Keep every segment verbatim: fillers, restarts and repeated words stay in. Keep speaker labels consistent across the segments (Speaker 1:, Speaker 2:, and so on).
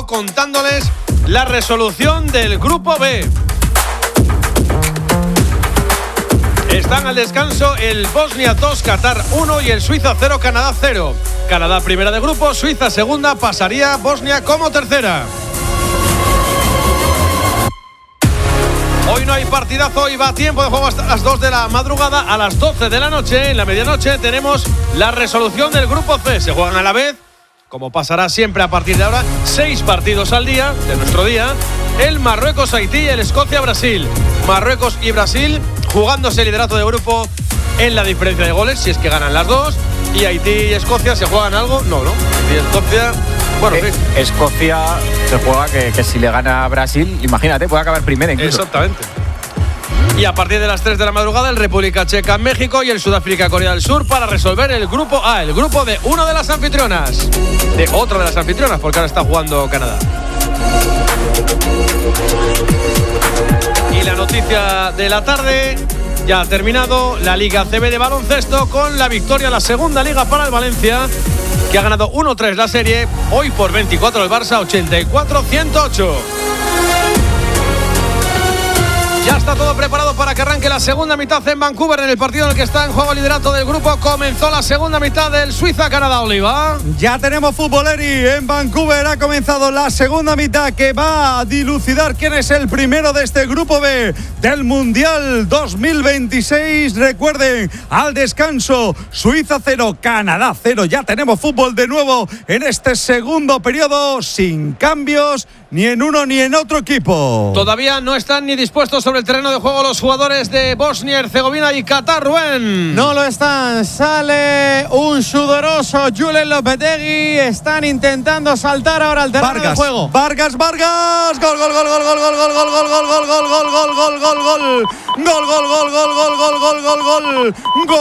Speaker 1: cinco contándoles la resolución del grupo B. Están al descanso el Bosnia dos, Qatar uno y el Suiza cero, Canadá cero. Canadá primera de grupo, Suiza segunda, pasaría Bosnia como tercera. Hoy no hay partidazo, hoy va a tiempo de juego hasta las dos de la madrugada. A las doce de la noche, en la medianoche, tenemos la resolución del grupo C. Se juegan a la vez, como pasará siempre a partir de ahora, seis partidos al día, de nuestro día. El Marruecos-Haití y el Escocia-Brasil. Marruecos y Brasil jugándose el liderato de grupo en la diferencia de goles, si es que ganan las dos. Y Haití y Escocia, ¿se juegan algo? No, ¿no? Haití y Escocia... Bueno,
Speaker 2: eh, Escocia se juega que, que si le gana a Brasil, imagínate, puede acabar primero incluso.
Speaker 1: Exactamente. Y a partir de las tres de la madrugada, el República Checa, México y el Sudáfrica-Corea del Sur para resolver el grupo A, el grupo de una de las anfitrionas. De otra de las anfitrionas, porque ahora está jugando Canadá. Y la noticia de la tarde, ya ha terminado la Liga C B de baloncesto con la victoria, la segunda liga para el Valencia, que ha ganado uno tres la serie, hoy por veinticuatro el Barça, ochenta y cuatro a ciento ocho. Ya está todo preparado para que arranque la segunda mitad en Vancouver, en el partido en el que está en juego el liderato del grupo. Comenzó la segunda mitad del Suiza-Canadá, Oliva.
Speaker 3: Ya tenemos futboleri en Vancouver. Ha comenzado la segunda mitad que va a dilucidar quién es el primero de este grupo B del Mundial dos mil veintiséis. Recuerden, al descanso, Suiza cero, Canadá cero. Ya tenemos fútbol de nuevo en este segundo periodo, sin cambios ni en uno ni en otro equipo.
Speaker 1: Todavía no están ni dispuestos sobre el terreno de juego los jugadores de Bosnia, Herzegovina y Qatar, Rubén.
Speaker 4: No lo están. Sale un sudoroso Julen Lopetegui. Están intentando saltar ahora al terreno
Speaker 3: Vargas,
Speaker 4: de juego.
Speaker 3: Vargas, Vargas. Gol, gol, gol, gol, gol, gol, gol, gol, gol, gol, gol, gol, gol, gol, gol, gol, gol. Gol, gol, gol, gol, gol, gol, gol, gol, gol.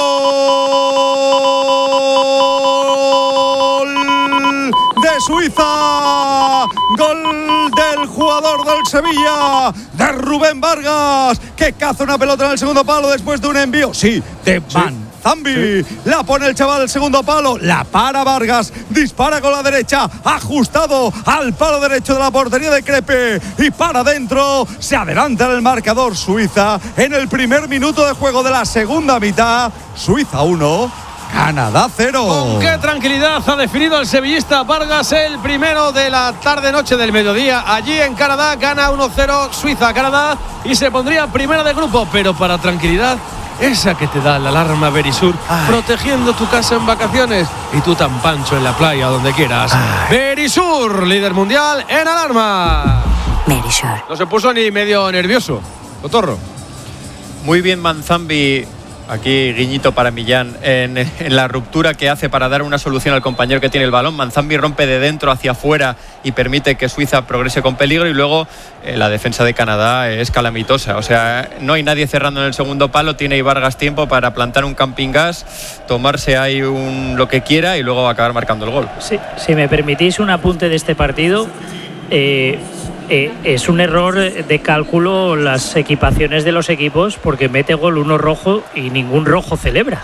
Speaker 3: Gol de Suiza. Gol del jugador del Sevilla, de Rubén Vargas, que caza una pelota en el segundo palo después de un envío, sí, de Manzambi. Sí. La pone el chaval del segundo palo, la para Vargas, dispara con la derecha, ajustado al palo derecho de la portería de Crepe y para adentro. Se adelanta en el marcador Suiza en el primer minuto de juego de la segunda mitad. Suiza uno, Canadá cero.
Speaker 1: Con qué tranquilidad ha definido el sevillista Vargas el primero de la tarde-noche del mediodía. Allí en Canadá gana uno cero Suiza-Canadá y se pondría primera de grupo. Pero para tranquilidad, esa que te da la alarma Verisur, Ay. protegiendo tu casa en vacaciones y tú tan pancho en la playa, donde quieras. Ay. Verisur, líder mundial en alarma. Verisur. No se puso ni medio nervioso, Cotorro.
Speaker 5: Muy bien Manzambi. Aquí guiñito para Millán en, en la ruptura que hace para dar una solución al compañero que tiene el balón. Manzambi rompe de dentro hacia afuera y permite que Suiza progrese con peligro, y luego eh, la defensa de Canadá es calamitosa. O sea, no hay nadie cerrando en el segundo palo, tiene ahí Vargas tiempo para plantar un camping gas, tomarse ahí un, lo que quiera y luego acabar marcando el gol.
Speaker 6: Sí, si me permitís un apunte de este partido, eh, Eh, es un error de cálculo las equipaciones de los equipos, porque mete gol uno rojo y ningún rojo celebra.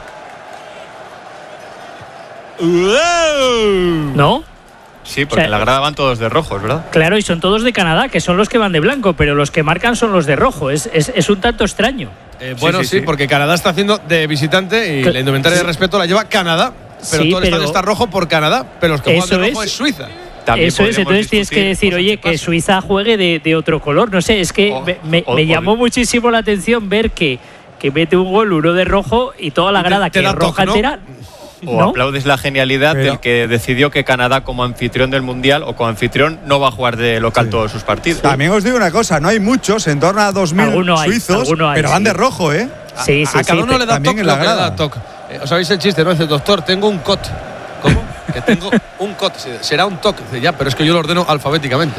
Speaker 6: ¿No?
Speaker 5: Sí, porque o sea, en la grada van todos de rojos, ¿verdad?
Speaker 6: Claro, y son todos de Canadá, que son los que van de blanco, pero los que marcan son los de rojo. Es, es, es un tanto extraño.
Speaker 1: Eh, bueno, sí, sí, sí, porque Canadá está haciendo de visitante y Cl- la indumentaria sí. de respeto la lleva Canadá, pero sí, todo el pero estadio está rojo por Canadá, pero los que juegan de rojo es, es Suiza.
Speaker 6: También eso es, entonces tienes que decir, oye, que Suiza juegue de, de otro color. No sé, es que o, me, me, o, me llamó o, muchísimo la atención ver que, que mete un gol uno de rojo y toda la grada te, te que es roja toque, entera.
Speaker 5: ¿no? O ¿no? aplaudes la genialidad Pero. del que decidió que Canadá, como anfitrión del Mundial o como anfitrión, no va a jugar de local sí. todos sus partidos.
Speaker 3: También os digo una cosa, no hay muchos, en torno a dos mil suizos, hay, pero van sí. de rojo, ¿eh?
Speaker 6: Sí, sí,
Speaker 1: a, a cada
Speaker 6: sí,
Speaker 1: uno le da toque, lo que le da toque. Eh, ¿Os sabéis el chiste, no? Dice, doctor, tengo un cot. ¿Cómo? Que tengo un cot. Será un toque. Dice, ya, pero es que yo lo ordeno alfabéticamente.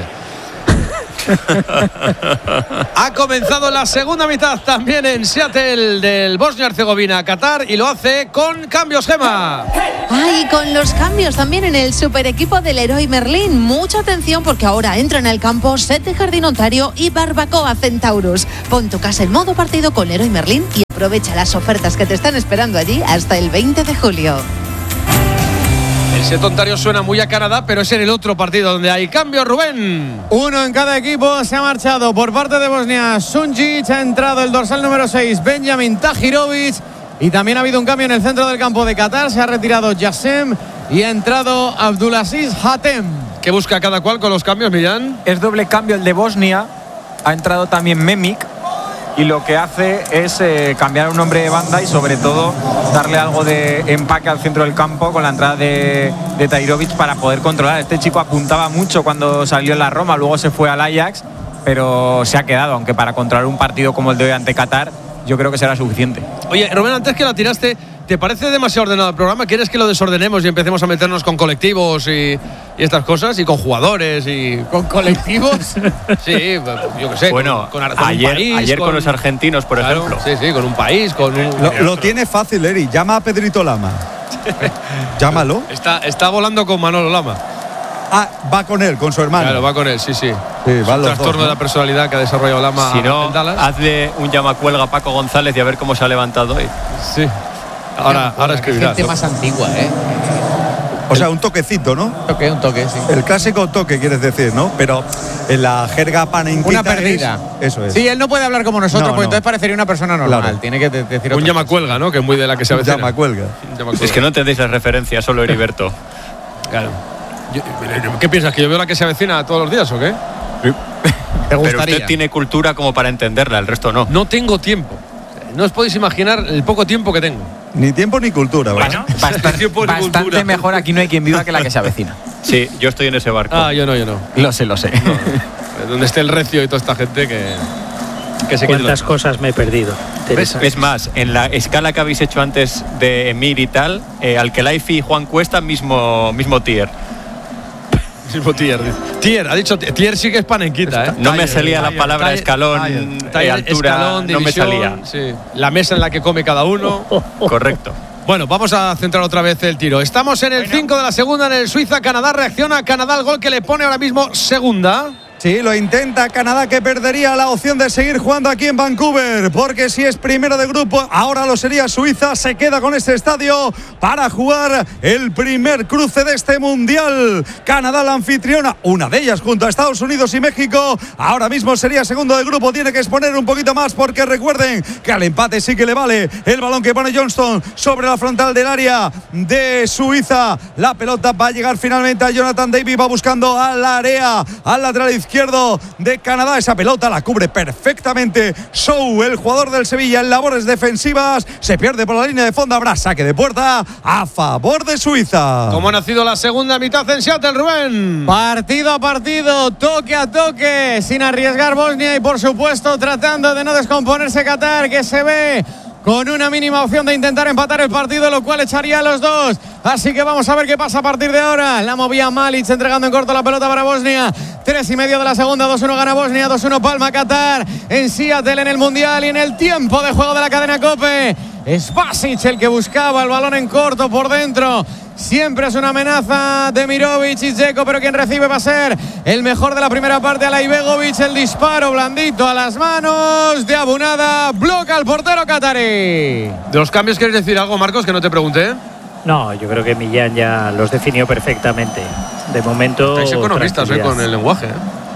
Speaker 1: Ha comenzado la segunda mitad también en Seattle del Bosnia-Herzegovina, Qatar, y lo hace con cambios, Gema.
Speaker 7: Ay, con los cambios también en el super equipo del Leroy Merlin. Mucha atención, porque ahora entran al campo Sete Jardín Ontario y Barbacoa Centaurus. Pon tu casa en modo partido con Leroy Merlin y aprovecha las ofertas que te están esperando allí hasta el veinte de julio.
Speaker 1: El set Ontario suena muy a Canadá, pero es en el otro partido donde hay cambio, Rubén.
Speaker 4: Uno en cada equipo. Se ha marchado por parte de Bosnia Sunjic, ha entrado el dorsal número seis, Benjamin Tahirovic, y también ha habido un cambio en el centro del campo de Qatar. Se ha retirado Yassem y ha entrado Abdulaziz Hatem.
Speaker 1: ¿Qué busca cada cual con los cambios, Millán?
Speaker 2: Es doble cambio el de Bosnia. Ha entrado también Memik. Y lo que hace es eh, cambiar un hombre de banda y sobre todo darle algo de empaque al centro del campo con la entrada de, de Tahirovic para poder controlar. Este chico apuntaba mucho cuando salió en la Roma, luego se fue al Ajax, pero se ha quedado, aunque para controlar un partido como el de hoy ante Qatar yo creo que será suficiente.
Speaker 1: Oye, Rubén, antes que la tiraste, ¿te parece demasiado ordenado el programa? ¿Quieres que lo desordenemos y empecemos a meternos con colectivos y, y estas cosas? Y con jugadores y...
Speaker 4: ¿Con colectivos?
Speaker 1: Sí, yo qué sé.
Speaker 5: Bueno,
Speaker 1: con, con, con
Speaker 5: ayer,
Speaker 1: un país,
Speaker 5: ayer con,
Speaker 1: con
Speaker 5: los argentinos, por
Speaker 1: claro,
Speaker 5: ejemplo.
Speaker 1: Sí, sí, con un país, con un...
Speaker 3: Lo, lo tiene fácil, Eri. Llama a Pedrito Lama. Llámalo.
Speaker 1: Está, está volando con Manolo Lama.
Speaker 3: Ah, va con él, con su hermano.
Speaker 1: Claro, va con él, sí, sí.
Speaker 3: Sí,
Speaker 1: es
Speaker 3: van
Speaker 1: un
Speaker 3: los
Speaker 1: trastorno
Speaker 3: dos, ¿no?
Speaker 1: de la personalidad que ha desarrollado Lama
Speaker 5: Si no,
Speaker 1: en Dallas.
Speaker 5: hazle un llamacuelga a Paco González y a ver cómo se ha levantado hoy.
Speaker 1: Sí. Ahora, ahora escribirá.
Speaker 4: Gente más antigua, ¿eh?
Speaker 3: O sea, un toquecito, ¿no?
Speaker 4: Un toque, un toque, sí.
Speaker 3: El clásico toque, quieres decir, ¿no? Pero en la jerga panenquita
Speaker 4: Una perdida.
Speaker 3: es- eso es.
Speaker 4: Sí, él no puede hablar como nosotros,
Speaker 3: No,
Speaker 4: porque
Speaker 3: no.
Speaker 4: entonces parecería una persona normal.
Speaker 3: Claro.
Speaker 4: Tiene que de- decir
Speaker 1: Un
Speaker 4: otra
Speaker 1: llamacuelga, ¿no? Que es muy de la que se avecina.
Speaker 3: Llama cuelga.
Speaker 1: Un llamacuelga.
Speaker 5: Es que no entendéis la referencia, solo Heriberto.
Speaker 1: Claro. Yo- ¿Qué piensas? ¿Que yo veo la que se avecina todos los días o qué?
Speaker 4: ¿Te
Speaker 5: Pero
Speaker 4: gustaría?
Speaker 5: usted tiene cultura como para entenderla, el resto no.
Speaker 1: No tengo tiempo. No os podéis imaginar el poco tiempo que tengo.
Speaker 3: Ni tiempo ni cultura, ¿verdad?
Speaker 2: Bastante,
Speaker 1: Tiempo de
Speaker 2: bastante
Speaker 1: cultura.
Speaker 2: mejor, aquí no hay quien viva que la que se avecina.
Speaker 5: Sí, yo estoy en ese barco.
Speaker 1: Ah, yo no, yo no.
Speaker 2: Lo sé, lo sé.
Speaker 1: Donde esté el recio y toda esta gente que, que se quede.
Speaker 6: ¿Cuántas cosas me he perdido? Teresa?
Speaker 5: Es más, en la escala que habéis hecho antes de Emir y tal, eh, Alkelaifi y Juan Cuesta, mismo, mismo tier.
Speaker 1: Mismo tier. Tier, ha dicho tier, tier sí que es panenquita, ¿eh?
Speaker 5: No me
Speaker 1: Taller,
Speaker 5: salía la
Speaker 1: taller,
Speaker 5: palabra
Speaker 1: taller,
Speaker 5: escalón,
Speaker 1: taller,
Speaker 5: eh,
Speaker 1: taller,
Speaker 5: altura,
Speaker 1: escalón,
Speaker 5: no me
Speaker 1: división,
Speaker 5: salía.
Speaker 1: sí. La mesa en la que come cada uno.
Speaker 5: Correcto.
Speaker 1: Bueno, vamos a centrar otra vez el tiro. Estamos en el cinco de la segunda en el Suiza-Canadá. Reacciona Canadá al gol que le pone ahora mismo segunda.
Speaker 3: Sí, lo intenta Canadá, que perdería la opción de seguir jugando aquí en Vancouver, porque si es primero de grupo, ahora lo sería Suiza. Se queda con este estadio para jugar el primer cruce de este mundial. Canadá, la anfitriona, una de ellas junto a Estados Unidos y México. Ahora mismo sería segundo de grupo. Tiene que exponer un poquito más, porque recuerden que al empate sí que le vale el balón que pone Johnston sobre la frontal del área de Suiza. La pelota va a llegar finalmente a Jonathan David, va buscando al área, al lateral izquierdo de Canadá. Esa pelota la cubre perfectamente Show, el jugador del Sevilla, en labores defensivas. Se pierde por la línea de fondo. Habrá saque de puerta a favor de Suiza.
Speaker 1: ¿Cómo ha nacido la segunda mitad en Seattle, Rubén?
Speaker 4: Partido a partido, toque a toque, sin arriesgar Bosnia y por supuesto tratando de no descomponerse Qatar, que se ve con una mínima opción de intentar empatar el partido, lo cual echaría a los dos. Así que vamos a ver qué pasa a partir de ahora. La movía Malic, entregando en corto la pelota para Bosnia. Tres y medio de la segunda, dos uno gana Bosnia, dos uno palma Qatar en Seattle, en el Mundial y en el tiempo de juego de la cadena COPE. Es Basic el que buscaba el balón en corto por dentro. Siempre es una amenaza de Mirovic y Dzeko, pero quien recibe va a ser el mejor de la primera parte, Alay Begovic. El disparo blandito a las manos de Abunada, bloca al portero catarí.
Speaker 1: De los cambios, ¿quieres decir algo, Marcos, que no te pregunté?
Speaker 6: No, yo creo que Millán ya los definió perfectamente. De momento.
Speaker 1: Estáis economistas hoy
Speaker 6: tranquilidad.
Speaker 1: con el lenguaje, ¿eh?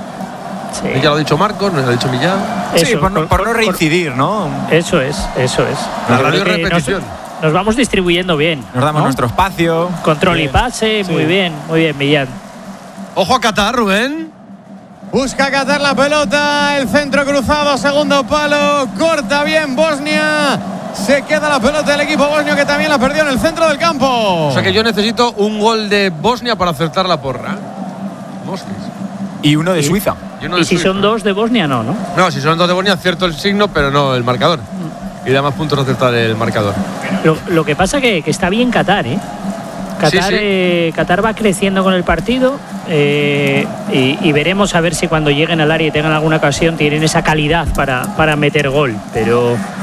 Speaker 6: Sí.
Speaker 1: Ya lo ha dicho Marcos, nos lo ha dicho Millán.
Speaker 2: Sí,
Speaker 6: Eso,
Speaker 2: por no, por no reincidir, ¿no?
Speaker 6: Eso es, eso es.
Speaker 1: La
Speaker 6: Yo
Speaker 1: radio
Speaker 6: creo que
Speaker 1: repetición.
Speaker 6: Nos, nos vamos distribuyendo bien.
Speaker 2: Nos damos
Speaker 6: ¿no?
Speaker 2: nuestro espacio.
Speaker 6: Control y pase, muy bien, muy bien, Millán.
Speaker 1: Ojo a Qatar, Rubén.
Speaker 4: Busca Qatar la pelota, el centro cruzado, segundo palo, corta bien Bosnia. Se queda la pelota del equipo bosnio, que también la perdió en el centro del campo.
Speaker 1: O sea que yo necesito un gol de Bosnia para acertar la porra. Mosques.
Speaker 2: Y uno de Suiza.
Speaker 1: Y uno
Speaker 6: Y
Speaker 1: de
Speaker 6: si
Speaker 1: Suiza.
Speaker 6: son dos de Bosnia, no, ¿no?
Speaker 1: No, si son dos de Bosnia, acierto el signo, pero no el marcador. Y da más puntos a acertar el marcador.
Speaker 6: Lo, lo que pasa que, que está bien Qatar, ¿eh? Qatar,
Speaker 1: Sí, sí.
Speaker 6: eh, Qatar va creciendo con el partido eh, y, y veremos a ver si cuando lleguen al área y tengan alguna ocasión tienen esa calidad para, para meter gol. Pero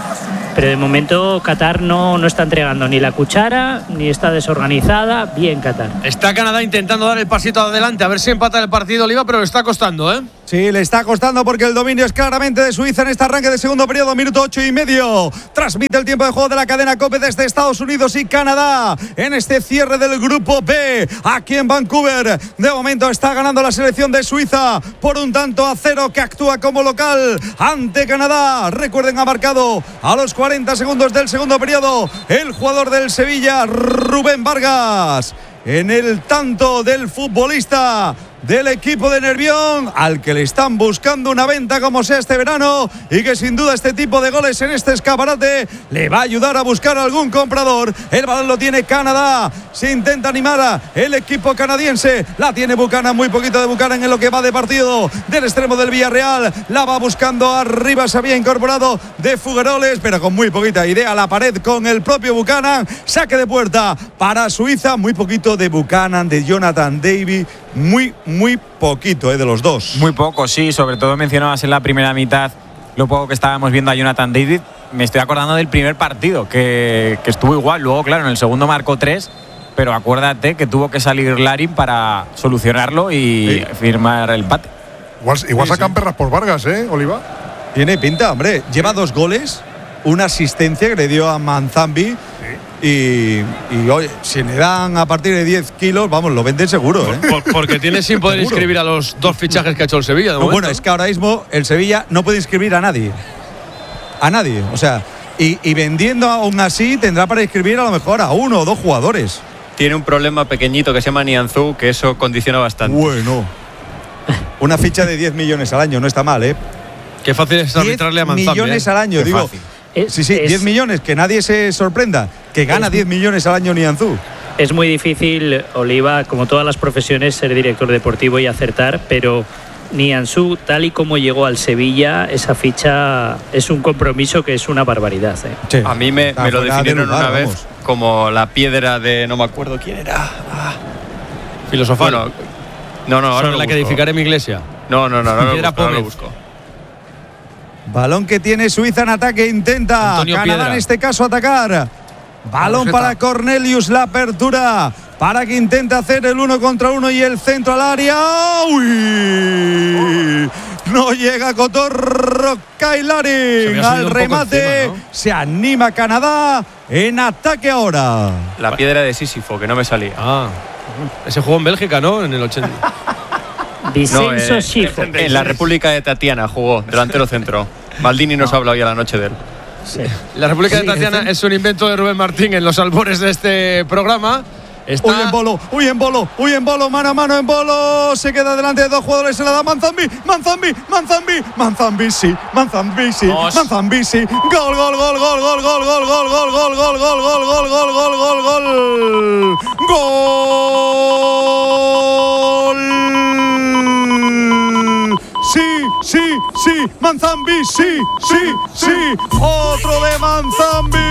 Speaker 6: pero de momento Qatar no, no está entregando ni la cuchara, ni está desorganizada. Bien Qatar.
Speaker 1: Está Canadá intentando dar el pasito adelante, a ver si empata el partido, Oliva, pero le está costando, ¿eh?
Speaker 3: Sí, le está costando porque el dominio es claramente de Suiza en este arranque de segundo periodo, minuto ocho y medio. Transmite el tiempo de juego de la cadena COPE desde Estados Unidos y Canadá en este cierre del grupo B, aquí en Vancouver. De momento está ganando la selección de Suiza por un tanto a cero, que actúa como local ante Canadá. Recuerden, ha marcado a los cuarenta segundos del segundo periodo el jugador del Sevilla, Rubén Vargas, en el tanto del futbolista del equipo de Nervión, al que le están buscando una venta como sea este verano, y que sin duda este tipo de goles en este escaparate le va a ayudar a buscar algún comprador. El balón lo tiene Canadá, se intenta animar a el equipo canadiense, la tiene Buchanan, muy poquito de Buchanan en lo que va de partido del extremo del Villarreal, la va buscando arriba, se había incorporado de Fugueroles, pero con muy poquita idea, la pared con el propio Buchanan, saque de puerta para Suiza, muy poquito de Buchanan, de Jonathan David, muy, muy poquito, ¿eh? De los dos.
Speaker 2: Muy poco, sí, sobre todo mencionabas en la primera mitad lo poco que estábamos viendo a Jonathan David. Me estoy acordando del primer partido, que, que estuvo igual, luego claro, en el segundo marcó tres, pero acuérdate que tuvo que salir Larin para solucionarlo y sí. firmar el empate.
Speaker 8: Igual, igual
Speaker 3: sí,
Speaker 8: sacan
Speaker 3: sí.
Speaker 8: perras por Vargas, ¿eh, Oliva?
Speaker 3: Tiene pinta, hombre, lleva dos goles, una asistencia que le dio a Manzambi. Y, y oye, si le dan a partir de diez kilos, vamos, lo venden seguro, ¿eh?
Speaker 1: Por, porque tiene sin poder
Speaker 3: Seguro.
Speaker 1: inscribir a los dos fichajes que ha hecho el Sevilla. De
Speaker 3: No,
Speaker 1: momento.
Speaker 3: bueno, es que ahora mismo el Sevilla no puede inscribir a nadie. A nadie, o sea, y, y vendiendo aún así tendrá para inscribir a lo mejor a uno o dos jugadores.
Speaker 5: Tiene un problema pequeñito que se llama Nianzou, que eso condiciona bastante.
Speaker 3: Bueno, una ficha de diez millones al año, no está mal, ¿eh?
Speaker 1: Qué fácil es arbitrarle a Manzambi.
Speaker 3: diez millones
Speaker 1: ¿eh?
Speaker 3: al año,
Speaker 2: Qué
Speaker 3: digo.
Speaker 2: fácil.
Speaker 6: Es,
Speaker 3: Sí, sí,
Speaker 6: es,
Speaker 3: diez millones, que nadie se sorprenda, que gana diez millones al año Nianzou.
Speaker 6: es muy difícil, Oliva, como todas las profesiones, ser director deportivo y acertar, pero Nianzou, tal y como llegó al Sevilla, esa ficha es un compromiso que es una barbaridad, ¿eh?
Speaker 3: Sí.
Speaker 5: A mí me,
Speaker 3: Está
Speaker 5: me lo
Speaker 3: fuera de
Speaker 5: definieron
Speaker 3: lugar,
Speaker 5: una vez
Speaker 3: vamos.
Speaker 5: como la piedra de no me acuerdo quién era. Ah.
Speaker 1: Filosofal.
Speaker 5: Bueno, no, no, ahora
Speaker 1: sobre
Speaker 5: lo
Speaker 1: la que
Speaker 5: busco.
Speaker 1: edificaré mi iglesia.
Speaker 5: No, no, no, no, no,
Speaker 1: Piedra
Speaker 5: lo busco, ahora lo
Speaker 1: Pómez.
Speaker 5: busco.
Speaker 3: Balón que tiene Suiza en ataque, intenta
Speaker 1: Antonio
Speaker 3: Canadá
Speaker 1: Piedra.
Speaker 3: en este caso atacar. Balón para Cornelius, la apertura para que intente hacer el uno contra uno y el centro al área. ¡Uy! No llega Cotorro Kailari
Speaker 1: Se había subido
Speaker 3: al
Speaker 1: un poco
Speaker 3: remate.
Speaker 1: encima, ¿no?
Speaker 3: Se anima Canadá en ataque ahora.
Speaker 5: La piedra de Sísifo, que no me salía.
Speaker 1: Ah, ese jugó en Bélgica, ¿no? En el ochenta.
Speaker 6: Disenso
Speaker 5: No, eh,
Speaker 6: Schifo.
Speaker 5: en la República de Tatiana jugó, delantero centro. Maldini nos ha hablado ya la noche de él.
Speaker 6: Sí.
Speaker 1: La República de
Speaker 6: Sí,
Speaker 1: Tatiana
Speaker 6: el-
Speaker 1: es un invento de Rubén Martín en los albores de este programa. Está...
Speaker 3: Uy en bolo, uy en bolo, uy en bolo, mano a mano en bolo. Se queda delante de dos jugadores, se la da Manzambi, Manzambi, Manzambi, Manzambi, sí, Manzambi, sí,
Speaker 1: Dos.
Speaker 3: Manzambi, sí. Gol, gol, gol, gol, gol, gol, gol, gol, gol, gol, gol, gol, gol, gol, gol, gol, gol, gol. Gol. Sí, sí, sí, Manzambi, sí, sí, sí. Otro de Manzambi,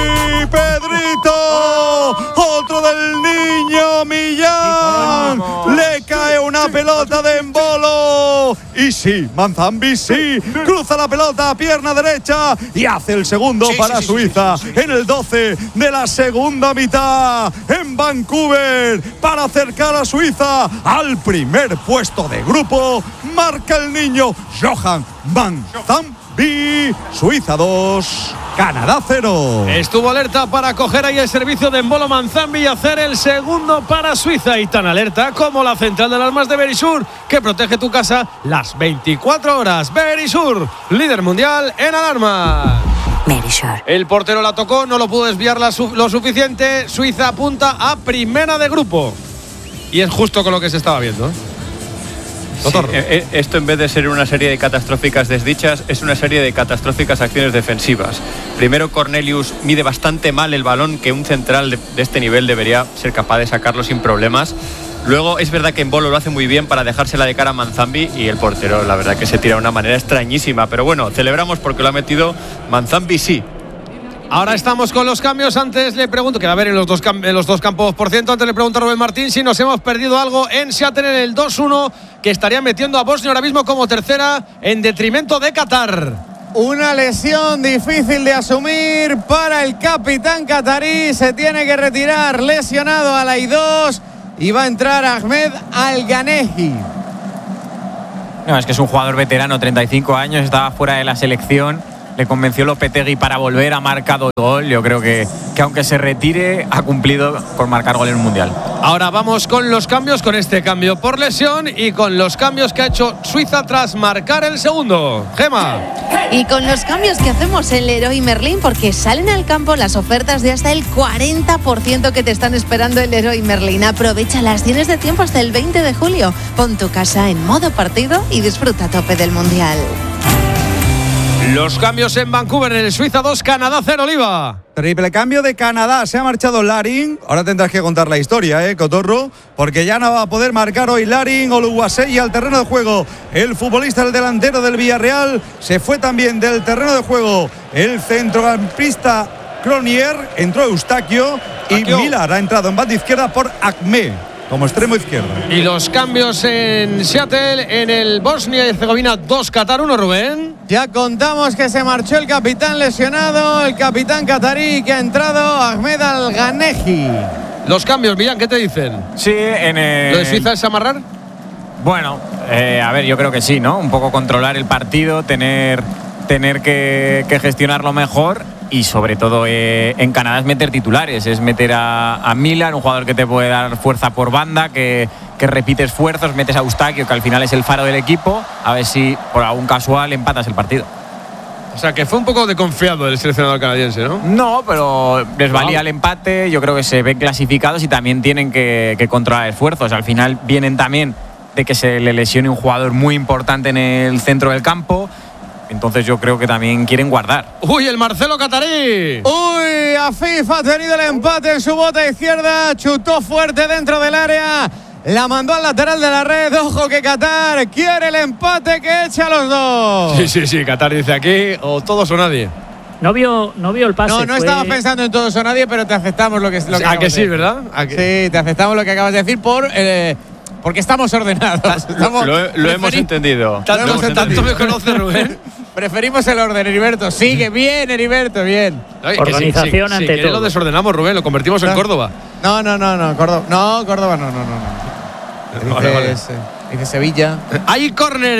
Speaker 3: Pedrito. Otro del niño Millán. Le cae una pelota de embolo. Y sí, Manzambi, sí. Cruza la pelota, pierna derecha. Y hace el segundo para Suiza. En el doce de la segunda mitad. En Vancouver. Para acercar a Suiza al primer puesto de grupo. Marca el niño Johan Manzambi. Suiza dos, Canadá cero.
Speaker 1: Estuvo alerta para coger ahí el servicio de Embolo Manzambi y hacer el segundo para Suiza. Y tan alerta como la central de alarmas de Verisur, que protege tu casa las veinticuatro horas. Verisur, líder mundial en alarmas.
Speaker 9: Verisur.
Speaker 1: El portero la tocó, no lo pudo desviar la su- lo suficiente. Suiza apunta a primera de grupo. Y es justo con lo que se estaba viendo, ¿eh?
Speaker 5: Sí,
Speaker 1: Doctor.
Speaker 5: eh, eh, esto en vez de ser una serie de catastróficas desdichas, es una serie de catastróficas acciones defensivas. Primero, Cornelius mide bastante mal el balón, que un central de, de este nivel debería ser capaz de sacarlo sin problemas. Luego, es verdad que Embolo lo hace muy bien para dejársela de cara a Manzambi, y el portero, la verdad que se tira de una manera extrañísima. Pero bueno, celebramos porque lo ha metido Manzambi, sí.
Speaker 1: Ahora estamos con los cambios. Antes le pregunto, que va a haber en los dos, cam- en los dos campos, por ciento. Antes le pregunto a Rubén Martín si nos hemos perdido algo en Seattle en el dos uno, que estaría metiendo a Bosnia ahora mismo como tercera en detrimento de Qatar.
Speaker 4: Una lesión difícil de asumir para el capitán catarí. Se tiene que retirar lesionado a la I dos y va a entrar Ahmed Al-Ganehi.
Speaker 2: No, es que es un jugador veterano, treinta y cinco años, estaba fuera de la selección. Le convenció Lopetegui para volver, ha marcado el gol. Yo creo que, que aunque se retire, ha cumplido con marcar gol en un mundial.
Speaker 1: Ahora vamos con los cambios, con este cambio por lesión y con los cambios que ha hecho Suiza tras marcar el segundo. Gema.
Speaker 7: Y con los cambios que hacemos en Leroy Merlin, porque salen al campo las ofertas de hasta el cuarenta por ciento que te están esperando en Leroy Merlin. Aprovéchalas, tienes de tiempo hasta el veinte de julio. Pon tu casa en modo partido y disfruta a tope del mundial.
Speaker 1: Los cambios en Vancouver, en el Suiza dos, Canadá cero, Oliva.
Speaker 3: Triple cambio de Canadá, se ha marchado Larin. Ahora tendrás que contar la historia, ¿eh, Cotorro? Porque ya no va a poder marcar hoy Larin. Oluwasei al terreno de juego. El futbolista, el delantero del Villarreal, se fue también del terreno de juego. El centrocampista Cronier, entró Eustaquio y Millar ha entrado en banda izquierda por Acme como extremo izquierdo.
Speaker 1: Y los cambios en Seattle, en el Bosnia y Herzegovina dos, Qatar uno, Rubén.
Speaker 4: Ya contamos que se marchó el capitán lesionado, el capitán catarí que ha entrado, Ahmed Al-Ganehi.
Speaker 1: Los cambios, Millán, ¿qué te dicen?
Speaker 2: Sí, en el...
Speaker 1: ¿Lo de Suiza es amarrar?
Speaker 2: Bueno, eh, a ver, yo creo que sí, ¿no? Un poco controlar el partido, tener, tener que, que gestionarlo mejor. Y sobre todo eh, en Canadá es meter titulares, es meter a, a Millar, un jugador que te puede dar fuerza por banda, que, que repite esfuerzos, metes a Eustaquio, que al final es el faro del equipo, a ver si por algún casual empatas el partido.
Speaker 1: O sea, que fue un poco desconfiado el seleccionador canadiense, ¿no?
Speaker 2: No, pero les valía el empate, yo creo que se ven clasificados y también tienen que, que controlar esfuerzos. Al final vienen también de que se le lesione un jugador muy importante en el centro del campo. Entonces yo creo que también quieren guardar.
Speaker 1: ¡Uy, el Marcelo catarí!
Speaker 4: ¡Uy! Afif ha tenido el empate en su bota izquierda. Chutó fuerte dentro del área. La mandó al lateral de la red. Ojo que Qatar quiere el empate que echa a los dos.
Speaker 1: Sí, sí, sí. Qatar dice aquí o todos o nadie.
Speaker 6: No vio, no vio el pase.
Speaker 4: No, no
Speaker 6: fue...
Speaker 4: estaba pensando en todos o nadie, pero te aceptamos lo que, lo que
Speaker 1: ¿A que sí,
Speaker 4: de
Speaker 1: verdad? ¿A que...
Speaker 4: Sí, te aceptamos lo que acabas de decir por... Eh, porque estamos ordenados. Estamos,
Speaker 5: lo, lo hemos entendido.
Speaker 1: Tanto,
Speaker 4: lo hemos
Speaker 1: tanto
Speaker 4: entendido.
Speaker 1: me conoce Rubén.
Speaker 4: Preferimos el orden, Heriberto. Sigue bien, Heriberto, bien.
Speaker 1: Ay,
Speaker 6: Organización
Speaker 1: que sí, sí,
Speaker 6: ante
Speaker 1: sí,
Speaker 6: todo.
Speaker 1: Lo desordenamos, Rubén, lo convertimos en
Speaker 4: No.
Speaker 1: Córdoba.
Speaker 4: No, no, no, no, Córdoba. No, Córdoba no, no, no. no. Dice,
Speaker 1: Vale, vale.
Speaker 4: ese- dice Sevilla.
Speaker 1: ¿Hay córner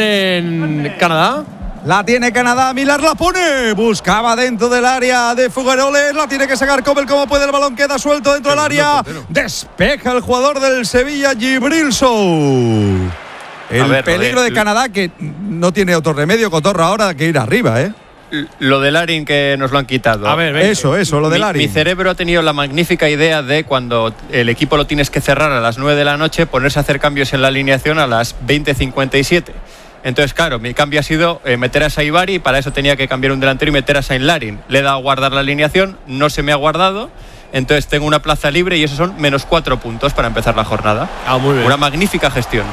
Speaker 1: en Canadá?
Speaker 3: La tiene Canadá, Millar la pone. Buscaba dentro del área de Figueroles. La tiene que sacar Kobel como puede. El balón queda suelto dentro del área. Despeja el jugador del Sevilla, Gibril Sou. El
Speaker 5: ver,
Speaker 3: peligro
Speaker 5: lo de-
Speaker 3: de Canadá que no tiene otro remedio, Cotorra, ahora que ir arriba, ¿eh?
Speaker 5: Lo de Larin que nos lo han quitado.
Speaker 1: A ver, venga.
Speaker 3: Eso, eso, lo de
Speaker 5: Mi,
Speaker 3: Larin.
Speaker 5: mi cerebro ha tenido la magnífica idea de cuando el equipo lo tienes que cerrar a las nueve de la noche, ponerse a hacer cambios en la alineación a las veinte cincuenta y siete. Entonces, claro, mi cambio ha sido eh, meter a Saibari y para eso tenía que cambiar un delantero y meter a Saint Larin. Le he dado a guardar la alineación, no se me ha guardado, entonces tengo una plaza libre y esos son menos cuatro puntos para empezar la jornada.
Speaker 1: Ah, muy bien.
Speaker 5: Una magnífica gestión.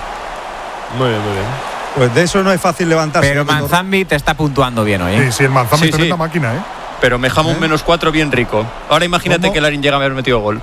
Speaker 1: Muy bien, muy bien.
Speaker 3: Pues de eso no es fácil levantarse.
Speaker 2: Pero
Speaker 3: Cotorra.
Speaker 2: Manzambi te está puntuando bien hoy, ¿eh?
Speaker 8: Sí, sí, el Manzambi
Speaker 5: Sí,
Speaker 8: es tremenda
Speaker 5: sí.
Speaker 8: máquina, ¿eh?
Speaker 5: Pero me jamo un menos cuatro bien rico. Ahora imagínate
Speaker 3: ¿Cómo?
Speaker 5: que Larin llega a haber metido gol.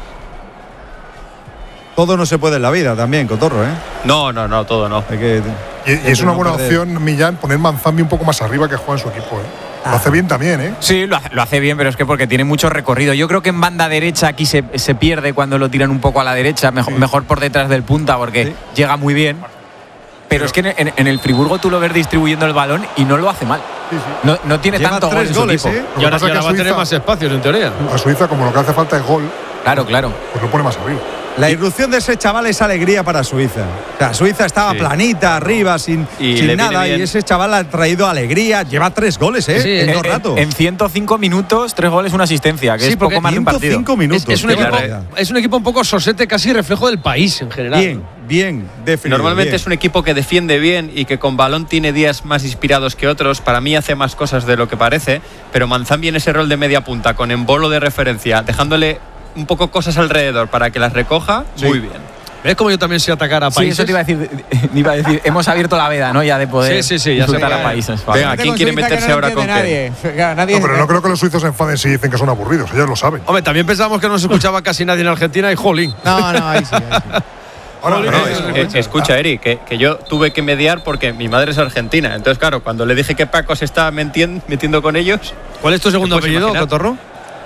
Speaker 3: Todo no se puede en la vida también, Cotorro, ¿eh?
Speaker 5: No, no, no, todo no.
Speaker 3: Hay que,
Speaker 8: Y, y es una
Speaker 3: no
Speaker 8: buena
Speaker 3: perder.
Speaker 8: opción, Millán, poner Manzambi un poco más arriba que juega en su equipo, ¿eh? Lo hace bien también, ¿eh?
Speaker 2: Sí, lo hace, lo hace bien, pero es que porque tiene mucho recorrido. Yo creo que en banda derecha aquí se, se pierde cuando lo tiran un poco a la derecha, mejor,
Speaker 8: Sí.
Speaker 2: mejor por detrás del punta porque
Speaker 3: Sí.
Speaker 2: llega muy bien. Pero es que en, en el Friburgo tú lo ves distribuyendo el balón y no lo hace mal.
Speaker 8: Sí, sí.
Speaker 2: No, no tiene
Speaker 3: Lleva
Speaker 2: tanto gol
Speaker 3: tres
Speaker 2: en su
Speaker 3: goles,
Speaker 2: equipo.
Speaker 3: ¿eh?
Speaker 1: Y ahora,
Speaker 8: pasa
Speaker 1: y
Speaker 8: es que
Speaker 1: ahora va a tener
Speaker 8: Suiza-
Speaker 1: más espacios, en teoría.
Speaker 8: A Suiza, como lo que hace falta es gol,
Speaker 2: Claro, claro.
Speaker 8: pues lo pone más arriba.
Speaker 3: La irrupción de ese chaval es alegría para Suiza. O sea, Suiza estaba
Speaker 5: Sí.
Speaker 3: planita, arriba, sin,
Speaker 5: Y
Speaker 3: sin
Speaker 5: le viene
Speaker 3: nada.
Speaker 5: bien.
Speaker 3: Y ese chaval ha traído alegría. Lleva tres goles, ¿eh?
Speaker 1: Sí,
Speaker 3: en
Speaker 1: en-
Speaker 3: dos
Speaker 2: En,
Speaker 3: ratos.
Speaker 2: en ciento cinco minutos, tres goles, una asistencia, que
Speaker 1: Sí,
Speaker 2: es
Speaker 1: porque
Speaker 2: poco más de un partido.
Speaker 3: ciento cinco minutos.
Speaker 1: Es, es un
Speaker 3: qué
Speaker 1: equipo,
Speaker 3: barbaridad.
Speaker 1: es un equipo un poco sosete, casi reflejo del país en general.
Speaker 3: Bien, bien, definido.
Speaker 5: Normalmente
Speaker 3: bien.
Speaker 5: es un equipo que defiende bien y que con balón tiene días más inspirados que otros. Para mí hace más cosas de lo que parece, pero Manzambi en ese rol de media punta, con embolo de referencia, dejándole un poco cosas alrededor para que las recoja,
Speaker 3: Sí.
Speaker 5: muy bien.
Speaker 1: ¿Ves cómo yo también sé atacar a
Speaker 2: Sí,
Speaker 1: países?
Speaker 2: eso te iba a decir. Iba a decir hemos abierto la veda, ¿no? Ya de poder
Speaker 1: Sí, sí, sí, ya
Speaker 2: disfrutar
Speaker 1: sé
Speaker 2: a
Speaker 1: que-
Speaker 2: países. Vale.
Speaker 5: Venga, ¿quién quiere
Speaker 4: Suiza que
Speaker 5: meterse
Speaker 4: no
Speaker 5: ahora
Speaker 4: entiende
Speaker 5: con
Speaker 4: nadie. Claro, nadie
Speaker 8: No, pero no creo que los suizos se enfaden si dicen que son aburridos, ellos lo saben.
Speaker 1: Hombre, también pensábamos que no se escuchaba casi nadie en Argentina y jolín.
Speaker 4: No, no, ahí sí. Ahí sí.
Speaker 8: Ahora,
Speaker 5: No,
Speaker 8: no,
Speaker 5: es-
Speaker 8: es-
Speaker 5: es- escucha, Eri, que, que yo tuve que mediar porque mi madre es argentina. Entonces, claro, cuando le dije que Paco se estaba metien- metiendo con ellos,
Speaker 1: ¿Cuál es tu segundo
Speaker 5: ¿Te puedes
Speaker 1: apellido,
Speaker 5: imaginar?
Speaker 1: Cotorro?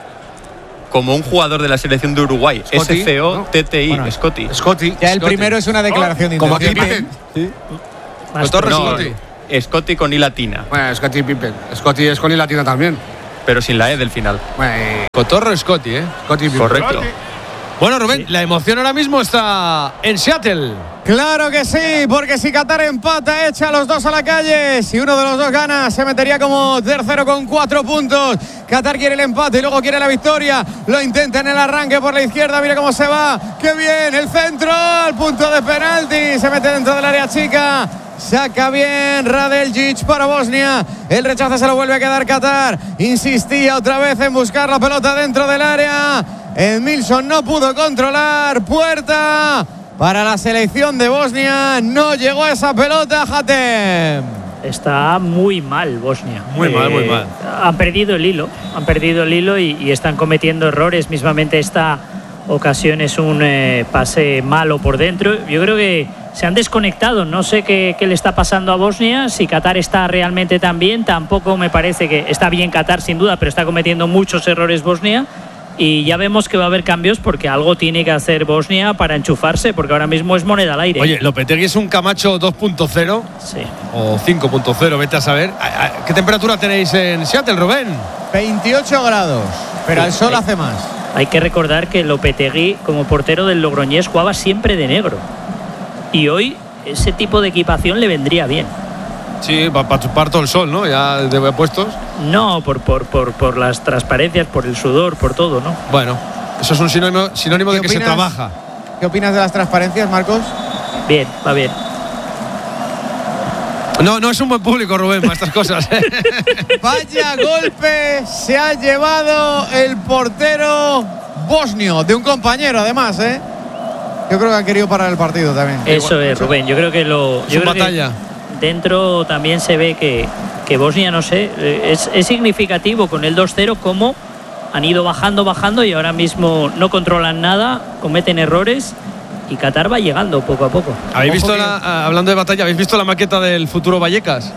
Speaker 5: como un jugador de la selección de Uruguay,
Speaker 3: Scotty,
Speaker 5: S C O T T I,
Speaker 4: Bueno,
Speaker 5: Scotty.
Speaker 3: Scotty.
Speaker 4: Ya el
Speaker 3: Scotty.
Speaker 4: primero es una declaración de
Speaker 3: Como
Speaker 4: intención.
Speaker 3: Pippen.
Speaker 6: Más
Speaker 1: Cotorro
Speaker 5: No,
Speaker 1: Scotty.
Speaker 5: Scotty con I latina,
Speaker 9: Bueno, Scotty Pippen. Scotty es con I latina también.
Speaker 5: pero sin la E del final.
Speaker 9: Bueno,
Speaker 1: Cotorro Scotty, ¿eh?
Speaker 9: Scotty Pippen.
Speaker 5: Correcto.
Speaker 1: Bueno, Rubén, la emoción ahora mismo está en Seattle.
Speaker 4: Claro que sí, porque si Qatar empata, echa a los dos a la calle. Si uno de los dos gana, se metería como tercero con cuatro puntos. Qatar quiere el empate y luego quiere la victoria. Lo intenta en el arranque por la izquierda. Mira cómo se va. ¡Qué bien! El centro al punto de penalti. Se mete dentro del área chica. Saca bien Radeljic para Bosnia. El rechazo se lo vuelve a quedar Qatar. Insistía otra vez en buscar la pelota dentro del área. Edmilson no pudo controlar. Puerta para la selección de Bosnia. No llegó esa pelota, Hatem.
Speaker 6: Está muy mal Bosnia.
Speaker 1: Muy mal, muy mal.
Speaker 6: Han perdido el hilo, han perdido el hilo y, y están cometiendo errores. Mismamente esta ocasión es un eh, pase malo por dentro. Yo creo que se han desconectado. No sé qué, qué le está pasando a Bosnia. Si Qatar está realmente tan bien, tampoco me parece que está bien Qatar sin duda, pero está cometiendo muchos errores Bosnia. Y ya vemos que va a haber cambios porque algo tiene que hacer Bosnia para enchufarse, porque ahora mismo es moneda al aire.
Speaker 1: Oye, Lopetegui es un Camacho dos punto cero
Speaker 6: Sí.
Speaker 1: o cinco punto cero, vete a saber. ¿Qué temperatura tenéis en Seattle, Rubén?
Speaker 4: veintiocho grados, pero el sol hace más.
Speaker 6: Hay que recordar que Lopetegui, como portero del Logroñés, jugaba siempre de negro. Y hoy ese tipo de equipación le vendría bien.
Speaker 1: Sí, para chupar todo el sol, ¿no? Ya de puestos.
Speaker 6: No, por, por, por, por las transparencias, por el sudor, por todo, ¿no?
Speaker 1: Bueno, eso es un sinónimo, sinónimo de
Speaker 4: ¿Qué
Speaker 1: que se
Speaker 4: opinas?
Speaker 1: trabaja.
Speaker 4: ¿Qué opinas de las transparencias, Marcos?
Speaker 6: Bien, va bien.
Speaker 1: No, no es un buen público, Rubén, para estas cosas. ¿eh?
Speaker 4: Vaya golpe se ha llevado el portero bosnio, de un compañero además, ¿eh? Yo creo que han querido parar el partido también.
Speaker 6: Eso es, Rubén. Yo creo que lo.
Speaker 1: Es
Speaker 6: Yo
Speaker 1: una
Speaker 6: creo que
Speaker 1: batalla.
Speaker 6: dentro también se ve que, que Bosnia, no sé, eh, es, es significativo con el dos cero cómo han ido bajando, bajando y ahora mismo no controlan nada, cometen errores y Qatar va llegando poco a poco.
Speaker 1: ¿Habéis
Speaker 4: Ojo
Speaker 1: visto,
Speaker 4: que-
Speaker 1: la, ah, hablando de batalla, ¿habéis visto la maqueta del futuro Vallecas?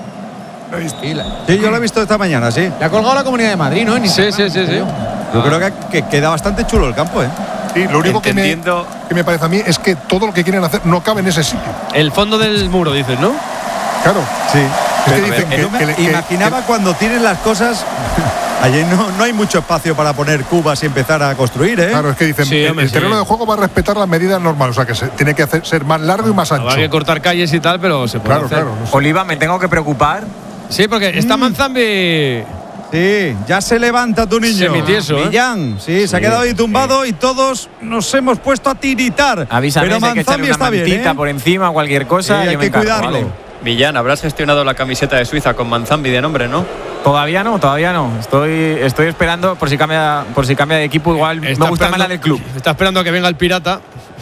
Speaker 3: Sí, yo lo he visto esta mañana, sí.
Speaker 4: Le ha colgado la Comunidad de Madrid, ¿no? En
Speaker 1: Sí,
Speaker 4: Instagram,
Speaker 1: sí, sí, sí.
Speaker 3: Yo creo que, que queda bastante chulo el campo, ¿eh?
Speaker 8: Sí, lo único que me,
Speaker 5: Entendiendo-
Speaker 8: que me parece a mí es que todo lo que quieren hacer no cabe en ese sitio.
Speaker 1: El fondo del muro, dices, ¿no?
Speaker 8: Claro.
Speaker 3: Sí.
Speaker 8: Es que
Speaker 3: Pero,
Speaker 8: dicen
Speaker 3: eh,
Speaker 8: que-
Speaker 3: yo me
Speaker 8: que le- que-
Speaker 3: imaginaba cuando tienen las cosas. Allí no, no hay mucho espacio para poner cubas y empezar a construir, ¿eh?
Speaker 8: Claro, es que dicen
Speaker 1: Sí,
Speaker 8: el,
Speaker 1: hombre,
Speaker 8: el terreno
Speaker 1: sí.
Speaker 8: de juego va a respetar las medidas normales, o sea que se, tiene que hacer, ser más largo y más ancho.
Speaker 1: Habrá que cortar calles y tal, pero se puede
Speaker 8: Claro,
Speaker 1: hacer.
Speaker 8: claro. no sé.
Speaker 2: Oliva, me tengo que preocupar.
Speaker 1: Sí, porque está Manzambi.
Speaker 3: Sí, ya se levanta tu niño.
Speaker 1: Semitieso, ¿eh?
Speaker 3: Millán, sí, se ha quedado ahí tumbado y todos nos hemos puesto a tiritar.
Speaker 2: Avísame
Speaker 3: Pero
Speaker 2: si hay que echarle
Speaker 3: Manzambi
Speaker 2: una
Speaker 3: está bien,
Speaker 2: mantita
Speaker 3: ¿eh?
Speaker 2: por encima, cualquier cosa.
Speaker 3: Sí,
Speaker 2: yo
Speaker 3: hay
Speaker 2: me
Speaker 3: que
Speaker 2: encargo,
Speaker 3: cuidarlo.
Speaker 2: ¿vale?
Speaker 5: Millán, habrás gestionado la camiseta de Suiza con Manzambi de nombre, ¿no?
Speaker 2: Todavía no, todavía no. Estoy, estoy esperando por si cambia, por si cambia de equipo. Igual me gusta más
Speaker 1: esperando-
Speaker 2: la del club.
Speaker 1: Está esperando a que venga el pirata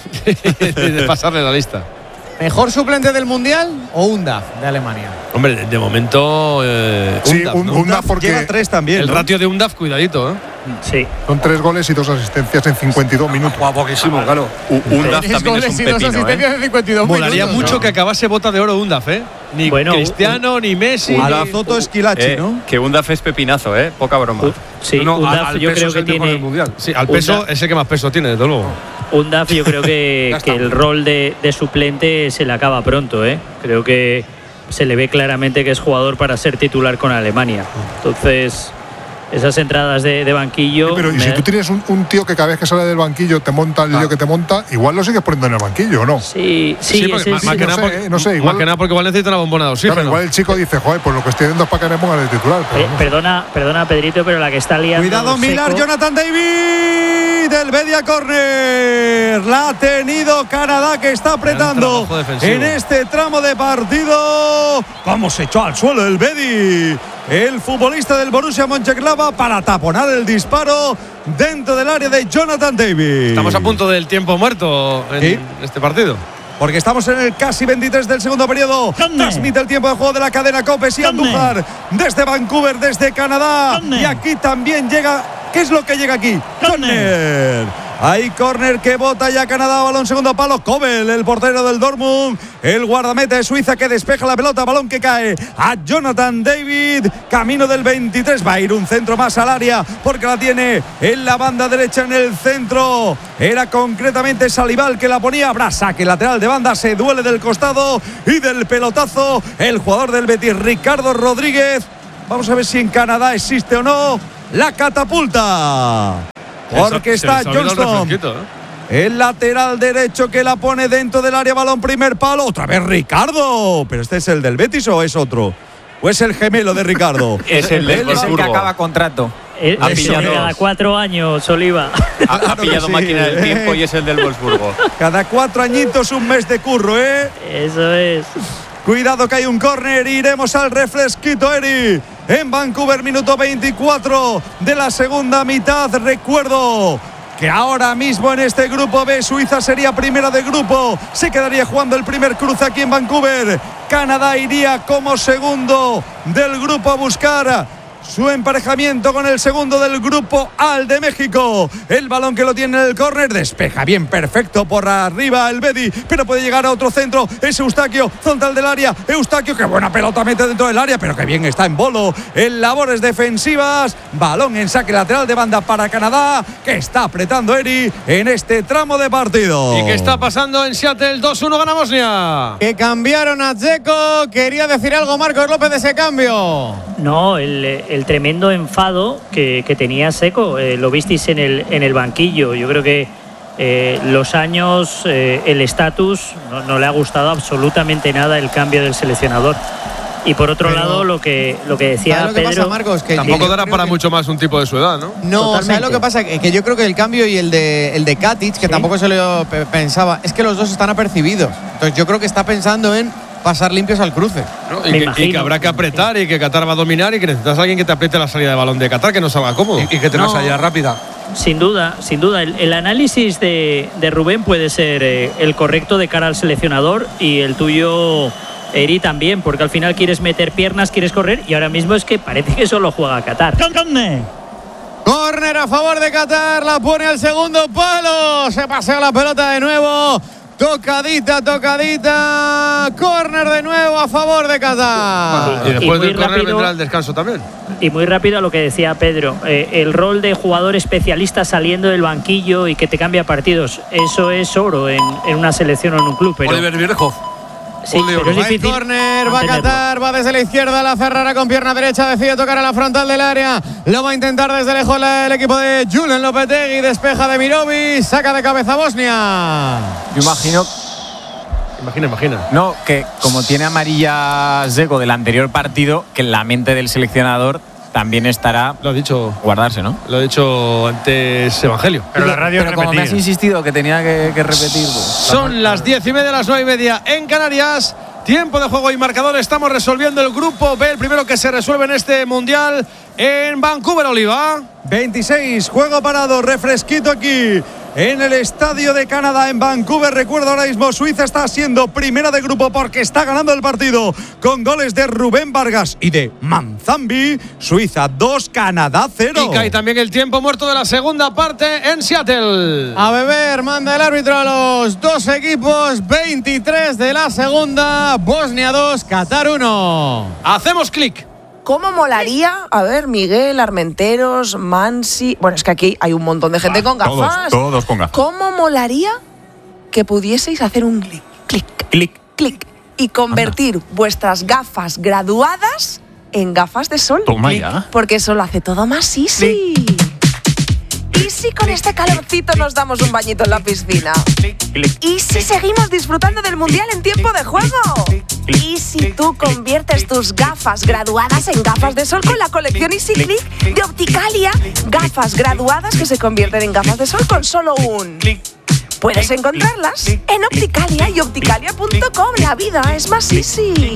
Speaker 1: de pasarle la lista.
Speaker 4: ¿Mejor suplente del Mundial o Undaf de Alemania?
Speaker 1: Hombre, de, de momento. Eh,
Speaker 8: Sí,
Speaker 1: Undaf,
Speaker 8: un,
Speaker 1: ¿no?
Speaker 8: un DAF porque
Speaker 3: Lleva tres también.
Speaker 1: El
Speaker 3: ¿no?
Speaker 1: ratio de Undaf, cuidadito, ¿eh?
Speaker 6: Sí.
Speaker 8: son tres goles y dos asistencias en cincuenta y dos minutos.
Speaker 9: Guapísimo, claro.
Speaker 5: U- Un DAF
Speaker 4: Tres
Speaker 5: también es
Speaker 4: goles
Speaker 5: un
Speaker 4: y dos
Speaker 5: pepino,
Speaker 4: asistencias
Speaker 5: ¿eh?
Speaker 4: de cincuenta y dos
Speaker 1: Molaría
Speaker 4: minutos,
Speaker 1: mucho
Speaker 4: ¿no?
Speaker 1: que acabase bota de oro Undaf, ¿eh? Ni
Speaker 6: Bueno,
Speaker 1: Cristiano, ni Messi.
Speaker 3: A
Speaker 1: ni-
Speaker 3: la foto Esquilachi,
Speaker 5: Eh,
Speaker 3: ¿no?
Speaker 5: Que un DAF es pepinazo, ¿eh? Poca broma.
Speaker 6: U- Sí,
Speaker 9: No, no,
Speaker 6: Undaf
Speaker 9: al
Speaker 6: yo
Speaker 9: peso
Speaker 6: creo
Speaker 9: es
Speaker 6: que
Speaker 9: el mejor
Speaker 6: tiene.
Speaker 9: del mundial.
Speaker 1: Sí, al peso
Speaker 6: Undaf.
Speaker 1: es el que más peso tiene, desde luego.
Speaker 6: Undaf yo creo que,
Speaker 9: Ya está.
Speaker 6: que el rol de, de suplente se le acaba pronto, ¿eh? Creo que se le ve claramente que es jugador para ser titular con Alemania. Entonces, esas entradas de, de banquillo.
Speaker 8: Sí, pero y
Speaker 6: me-
Speaker 8: si tú tienes un, un tío que cada vez que sale del banquillo te monta el lío que te monta, igual lo sigues poniendo en el banquillo, ¿o no?
Speaker 6: Sí, sí,
Speaker 1: Sí, porque
Speaker 6: ese
Speaker 1: más,
Speaker 6: es-
Speaker 1: más que
Speaker 8: no
Speaker 1: nada
Speaker 8: sé,
Speaker 1: porque,
Speaker 8: eh, no sé,
Speaker 1: más
Speaker 8: igual-
Speaker 1: que nada porque igual necesita una bombona de oxígeno.
Speaker 8: Claro, igual el chico dice, joder, pues lo que estoy haciendo es para que me pongan el titular. Pero
Speaker 6: Eh,
Speaker 8: no sé.
Speaker 6: perdona, perdona, Pedrito, pero la que está liando.
Speaker 3: Cuidado, Milar,
Speaker 6: Seco-
Speaker 3: Jonathan David del media corner. La ha tenido Canadá, que está apretando
Speaker 1: trabajo defensivo.
Speaker 3: en este tramo de partido. ¿Cómo se echó al suelo el Bedi? El futbolista del Borussia Mönchengladbach para taponar el disparo dentro del área de Jonathan David.
Speaker 1: Estamos a punto del tiempo muerto en
Speaker 3: Sí.
Speaker 1: este partido.
Speaker 3: Porque estamos en el casi veintitrés del segundo periodo. Transmite el tiempo de juego de la cadena Copes y Andújar desde Vancouver, desde Canadá. Y aquí también llega. ¿Qué es lo que llega aquí? Corner Hay córner que bota ya Canadá, balón segundo palo. Kobel, el portero del Dortmund, el guardameta de Suiza que despeja la pelota, balón que cae a Jonathan David, camino del veintitrés. Va a ir un centro más al área porque la tiene en la banda derecha en el centro. Era concretamente Salival que la ponía. Habrá saque lateral de banda, se duele del costado y del pelotazo el jugador del Betis, Ricardo Rodríguez. Vamos a ver si en Canadá existe o no la catapulta. Porque está Johnston, ¿eh? El lateral derecho que la pone dentro del área, balón primer palo. Otra vez Ricardo. ¿Pero este es el del Betis o es otro? ¿O es el gemelo de Ricardo?
Speaker 5: Es el del
Speaker 2: Es el que acaba contrato.
Speaker 6: Eh,
Speaker 5: Ha
Speaker 6: eso,
Speaker 5: pillado-
Speaker 6: cada cuatro años, Oliva.
Speaker 5: Ha, ha pillado
Speaker 3: sí.
Speaker 5: máquina del tiempo y es el del Wolfsburgo.
Speaker 3: Cada cuatro añitos un mes de curro, ¿eh?
Speaker 6: Eso es.
Speaker 3: Cuidado que hay un córner, iremos al refresquito, Eri. En Vancouver, minuto veinticuatro de la segunda mitad. Recuerdo que ahora mismo en este grupo B, Suiza sería primera de grupo. Se quedaría jugando el primer cruce aquí en Vancouver. Canadá iría como segundo del grupo a buscar su emparejamiento con el segundo del grupo A, el de México. El balón que lo tiene en el córner, despeja bien, perfecto por arriba el Bedi, pero puede llegar a otro centro. Es Eustaquio, frontal del área. Eustaquio, qué buena pelota mete dentro del área, pero que bien está en bolo en labores defensivas. Balón en saque lateral de banda para Canadá, que está apretando Eri en este tramo de partido.
Speaker 1: ¿Y qué está pasando en Seattle? dos uno gana Bosnia.
Speaker 4: Que cambiaron a Dzeko. Quería decir algo Marcos López de ese cambio.
Speaker 6: No, el, el tremendo enfado que, que tenía Seco, eh, lo visteis en el, en el banquillo. Yo creo que eh, los años, eh, el estatus, no, no le ha gustado absolutamente nada el cambio del seleccionador. Y por otro
Speaker 4: Pero,
Speaker 6: lado, lo que, lo que decía
Speaker 4: ¿sabes lo que
Speaker 6: Pedro…
Speaker 4: pasa, Marcos? Que
Speaker 1: Tampoco
Speaker 4: yo
Speaker 1: dará
Speaker 4: creo
Speaker 1: para
Speaker 4: que-
Speaker 1: mucho más un tipo de su edad, ¿no?
Speaker 4: No,
Speaker 6: Totalmente.
Speaker 4: ¿sabes lo que pasa? Que, que yo creo que el cambio y el de, el de Katic, que
Speaker 6: Sí.
Speaker 4: tampoco se lo pe- pensaba, es que los dos están apercibidos. Entonces yo creo que está pensando en pasar limpios al cruce.
Speaker 1: ¿no?
Speaker 6: Me
Speaker 1: Y, que, y
Speaker 6: imagino.
Speaker 1: que habrá que apretar y que Qatar va a dominar y que necesitas a alguien que te apriete la salida de balón de Qatar, que no salga cómodo.
Speaker 9: Y, y que tenga
Speaker 6: No.
Speaker 9: salida rápida.
Speaker 6: Sin duda, sin duda. El, el análisis de, de Rubén puede ser eh, el correcto de cara al seleccionador y el tuyo, Eri, también, porque al final quieres meter piernas, quieres correr y ahora mismo es que parece que solo juega Qatar.
Speaker 4: Córner a favor de Qatar, la pone al segundo palo. Se pasea la pelota de nuevo. Tocadita, tocadita. Córner de nuevo a favor de Qatar.
Speaker 1: Y
Speaker 6: Y
Speaker 1: después
Speaker 6: muy
Speaker 1: del córner
Speaker 6: rápido.
Speaker 1: vendrá el descanso también.
Speaker 6: Y muy rápido a lo que decía Pedro, eh, el rol de jugador especialista saliendo del banquillo y que te cambia partidos, eso es oro en, en una selección o en un club. Pero,
Speaker 9: Oliver Bierhoff.
Speaker 6: sí,
Speaker 9: Oliver,
Speaker 6: pero es
Speaker 4: Va el
Speaker 6: difícil
Speaker 4: córner, va
Speaker 6: mantenerlo.
Speaker 4: Qatar, va desde la izquierda, la Ferrara con pierna derecha, decide tocar a la frontal del área. Lo va a intentar desde lejos la- el equipo de Julen Lopetegui, despeja de Mirovic, saca de cabeza Bosnia.
Speaker 2: Yo imagino,
Speaker 1: Imagina, imagina.
Speaker 2: no, que como tiene amarilla Dzeko del anterior partido, que en la mente del seleccionador también estará
Speaker 1: Lo ha dicho,
Speaker 2: guardarse, ¿no?
Speaker 1: lo ha dicho antes Evangelio.
Speaker 10: Pero la radio
Speaker 2: Pero como me has
Speaker 10: repetir.
Speaker 2: insistido que tenía que, que repetir, pues,
Speaker 1: Son las diez y media, las nueve y media en Canarias. Tiempo de juego y marcador. Estamos resolviendo el grupo B, el primero que se resuelve en este mundial en Vancouver, Oliva.
Speaker 3: veintiséis, juego parado, refresquito aquí en el estadio de Canadá en Vancouver. Recuerdo ahora mismo, Suiza está siendo primera de grupo porque está ganando el partido con goles de Rubén Vargas y de Manzambi. Suiza dos, Canadá cero.
Speaker 1: Y cae también el tiempo muerto de la segunda parte en Seattle.
Speaker 4: A beber, manda el árbitro a los dos equipos, veintitrés de la segunda, Bosnia dos, Qatar uno.
Speaker 1: Hacemos clic.
Speaker 11: ¿Cómo molaría? A ver, Miguel, Armenteros, Mansi. Bueno, es que aquí hay un montón de gente con gafas.
Speaker 10: Todos con gafas.
Speaker 11: ¿Cómo molaría que pudieseis hacer un clic, clic,
Speaker 10: Clic.
Speaker 11: clic y convertir vuestras gafas graduadas en gafas de sol?
Speaker 10: Toma
Speaker 11: Clic.
Speaker 10: ya.
Speaker 11: Porque eso lo hace todo más easy. ¿Y si con este calorcito nos damos un bañito en la piscina? ¿Y si seguimos disfrutando del Mundial en tiempo de juego? ¿Y si tú conviertes tus gafas graduadas en gafas de sol con la colección Easy Click de Opticalia? Gafas graduadas que se convierten en gafas de sol con solo un... Puedes encontrarlas en Opticalia y opticalia punto com. La vida es más easy.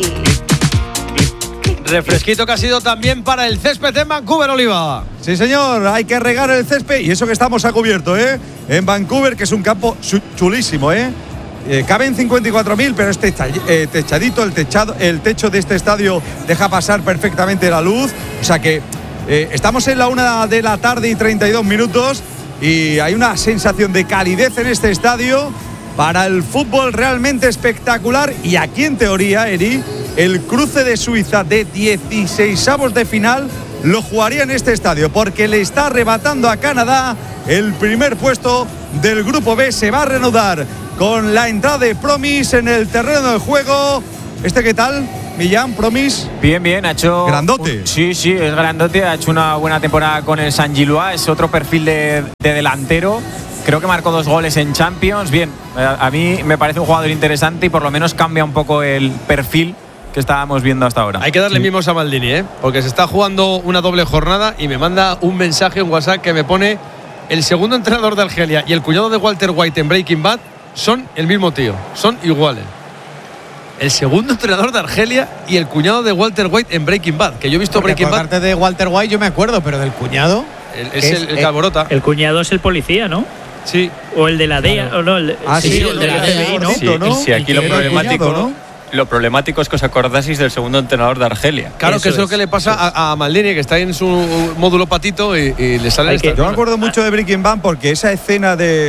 Speaker 1: Refresquito que ha sido también para el césped en Vancouver, Oliva.
Speaker 3: Sí, señor, hay que regar el césped y eso que estamos a cubierto, ¿eh? En Vancouver, que es un campo su- chulísimo, ¿eh? Eh, caben cincuenta y cuatro mil, pero es techa- eh, techadito, el, techado, el techo de este estadio deja pasar perfectamente la luz. O sea que eh, estamos en la una de la tarde y treinta y dos minutos y hay una sensación de calidez en este estadio para el fútbol realmente espectacular. Y aquí, en teoría, Eri, el cruce de Suiza de dieciseisavos de final lo jugaría en este estadio, porque le está arrebatando a Canadá el primer puesto del Grupo B. Se va a reanudar con la entrada de Promise en el terreno de juego. ¿Este qué tal, Millán? Promise.
Speaker 2: Bien, bien, ha hecho...
Speaker 3: Grandote.
Speaker 2: Un, sí, sí, es grandote, ha hecho una buena temporada con el Saint-Gilloise, es otro perfil de, de delantero. Creo que marcó dos goles en Champions. Bien, a, a mí me parece un jugador interesante y por lo menos cambia un poco el perfil que estábamos viendo hasta ahora.
Speaker 1: Hay que darle
Speaker 2: sí.
Speaker 1: mimos a Maldini, ¿eh? Porque se está jugando una doble jornada y me manda un mensaje en WhatsApp que me pone: el segundo entrenador de Argelia y el cuñado de Walter White en Breaking Bad son el mismo tío, son iguales. El segundo entrenador de Argelia y el cuñado de Walter White en Breaking Bad, que yo he visto
Speaker 4: Porque
Speaker 1: Breaking
Speaker 4: por
Speaker 1: Bad.
Speaker 4: parte de Walter White yo me acuerdo, pero del cuñado
Speaker 1: el, es, es el, el Calborota.
Speaker 6: El cuñado es el policía, ¿no?
Speaker 1: Sí.
Speaker 6: O el de la D E A, claro. o no, el,
Speaker 4: ah, sí,
Speaker 6: sí,
Speaker 4: el,
Speaker 6: el
Speaker 4: de la D E A,
Speaker 5: ¿no? Sí,
Speaker 4: ¿no?
Speaker 5: sí, aquí lo problemático,
Speaker 4: cuñado, ¿no?
Speaker 5: Lo problemático es que os acordaseis del segundo entrenador de Argelia.
Speaker 1: Claro,
Speaker 5: Eso
Speaker 1: que es,
Speaker 5: es
Speaker 1: lo que le pasa a, a Maldini, que está en su módulo patito y, y le sale esta.
Speaker 3: Yo me acuerdo mucho de Breaking Bad porque esa escena de,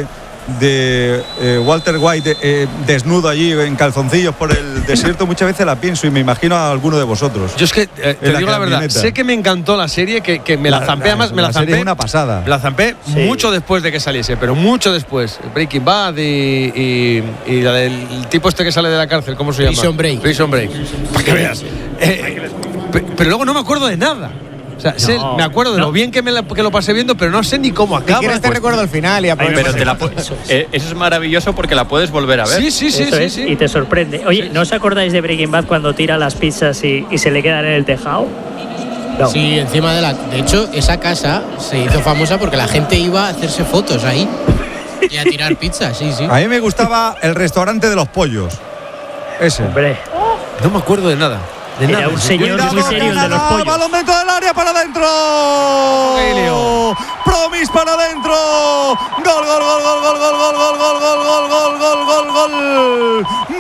Speaker 3: de eh, Walter White eh, desnudo allí en calzoncillos por el desierto, muchas veces la pienso y me imagino a alguno de vosotros.
Speaker 1: Yo es que, eh, te
Speaker 3: la
Speaker 1: digo la verdad,
Speaker 3: camioneta.
Speaker 1: sé que me encantó la serie, que, que me la,
Speaker 3: La-
Speaker 1: zampé,
Speaker 3: la-
Speaker 1: además me la,
Speaker 3: la serie
Speaker 1: zampé.
Speaker 3: es una pasada.
Speaker 1: Me la zampé
Speaker 6: Sí.
Speaker 1: mucho después de que saliese, pero mucho después. Breaking Bad y, y, y la del tipo este que sale de la cárcel, ¿cómo se llama?
Speaker 10: Prison Break.
Speaker 1: Prison Break. Para que veas. Eh, pe- pero luego no me acuerdo de nada. O sea, sé-
Speaker 6: No,
Speaker 1: me acuerdo de
Speaker 6: no.
Speaker 1: lo bien que, me la- que lo pasé viendo, pero no sé ni cómo
Speaker 4: Si
Speaker 1: acaba.
Speaker 4: quieres te
Speaker 1: Pues-
Speaker 4: recuerdo el final y
Speaker 5: Pero
Speaker 4: aprovechas.
Speaker 5: te la pu- eh, eso es maravilloso porque la puedes volver a ver.
Speaker 1: Sí, sí, sí,
Speaker 6: Eso
Speaker 1: sí,
Speaker 6: es,
Speaker 1: sí.
Speaker 6: y te sorprende. Oye,
Speaker 1: Sí.
Speaker 6: ¿no os acordáis de Breaking Bad cuando tira las pizzas y, y se le quedan en el tejado? No.
Speaker 10: Sí, encima de la. De hecho, esa casa se hizo famosa porque la gente iba a hacerse fotos ahí y a tirar pizza, sí, sí.
Speaker 3: A mí me gustaba el restaurante de los pollos. Ese.
Speaker 6: Hombre,
Speaker 1: No me acuerdo de nada. De
Speaker 6: era
Speaker 1: nada.
Speaker 6: un señor
Speaker 3: Cuidado,
Speaker 6: muy serio, el de los
Speaker 3: Canadá,
Speaker 6: pollos.
Speaker 3: balón dentro del área para adentro.
Speaker 1: Gailio.
Speaker 3: Promis para adentro. Gol, gol, gol, gol, gol, gol, gol, gol, gol, gol, gol, gol, gol, gol, gol.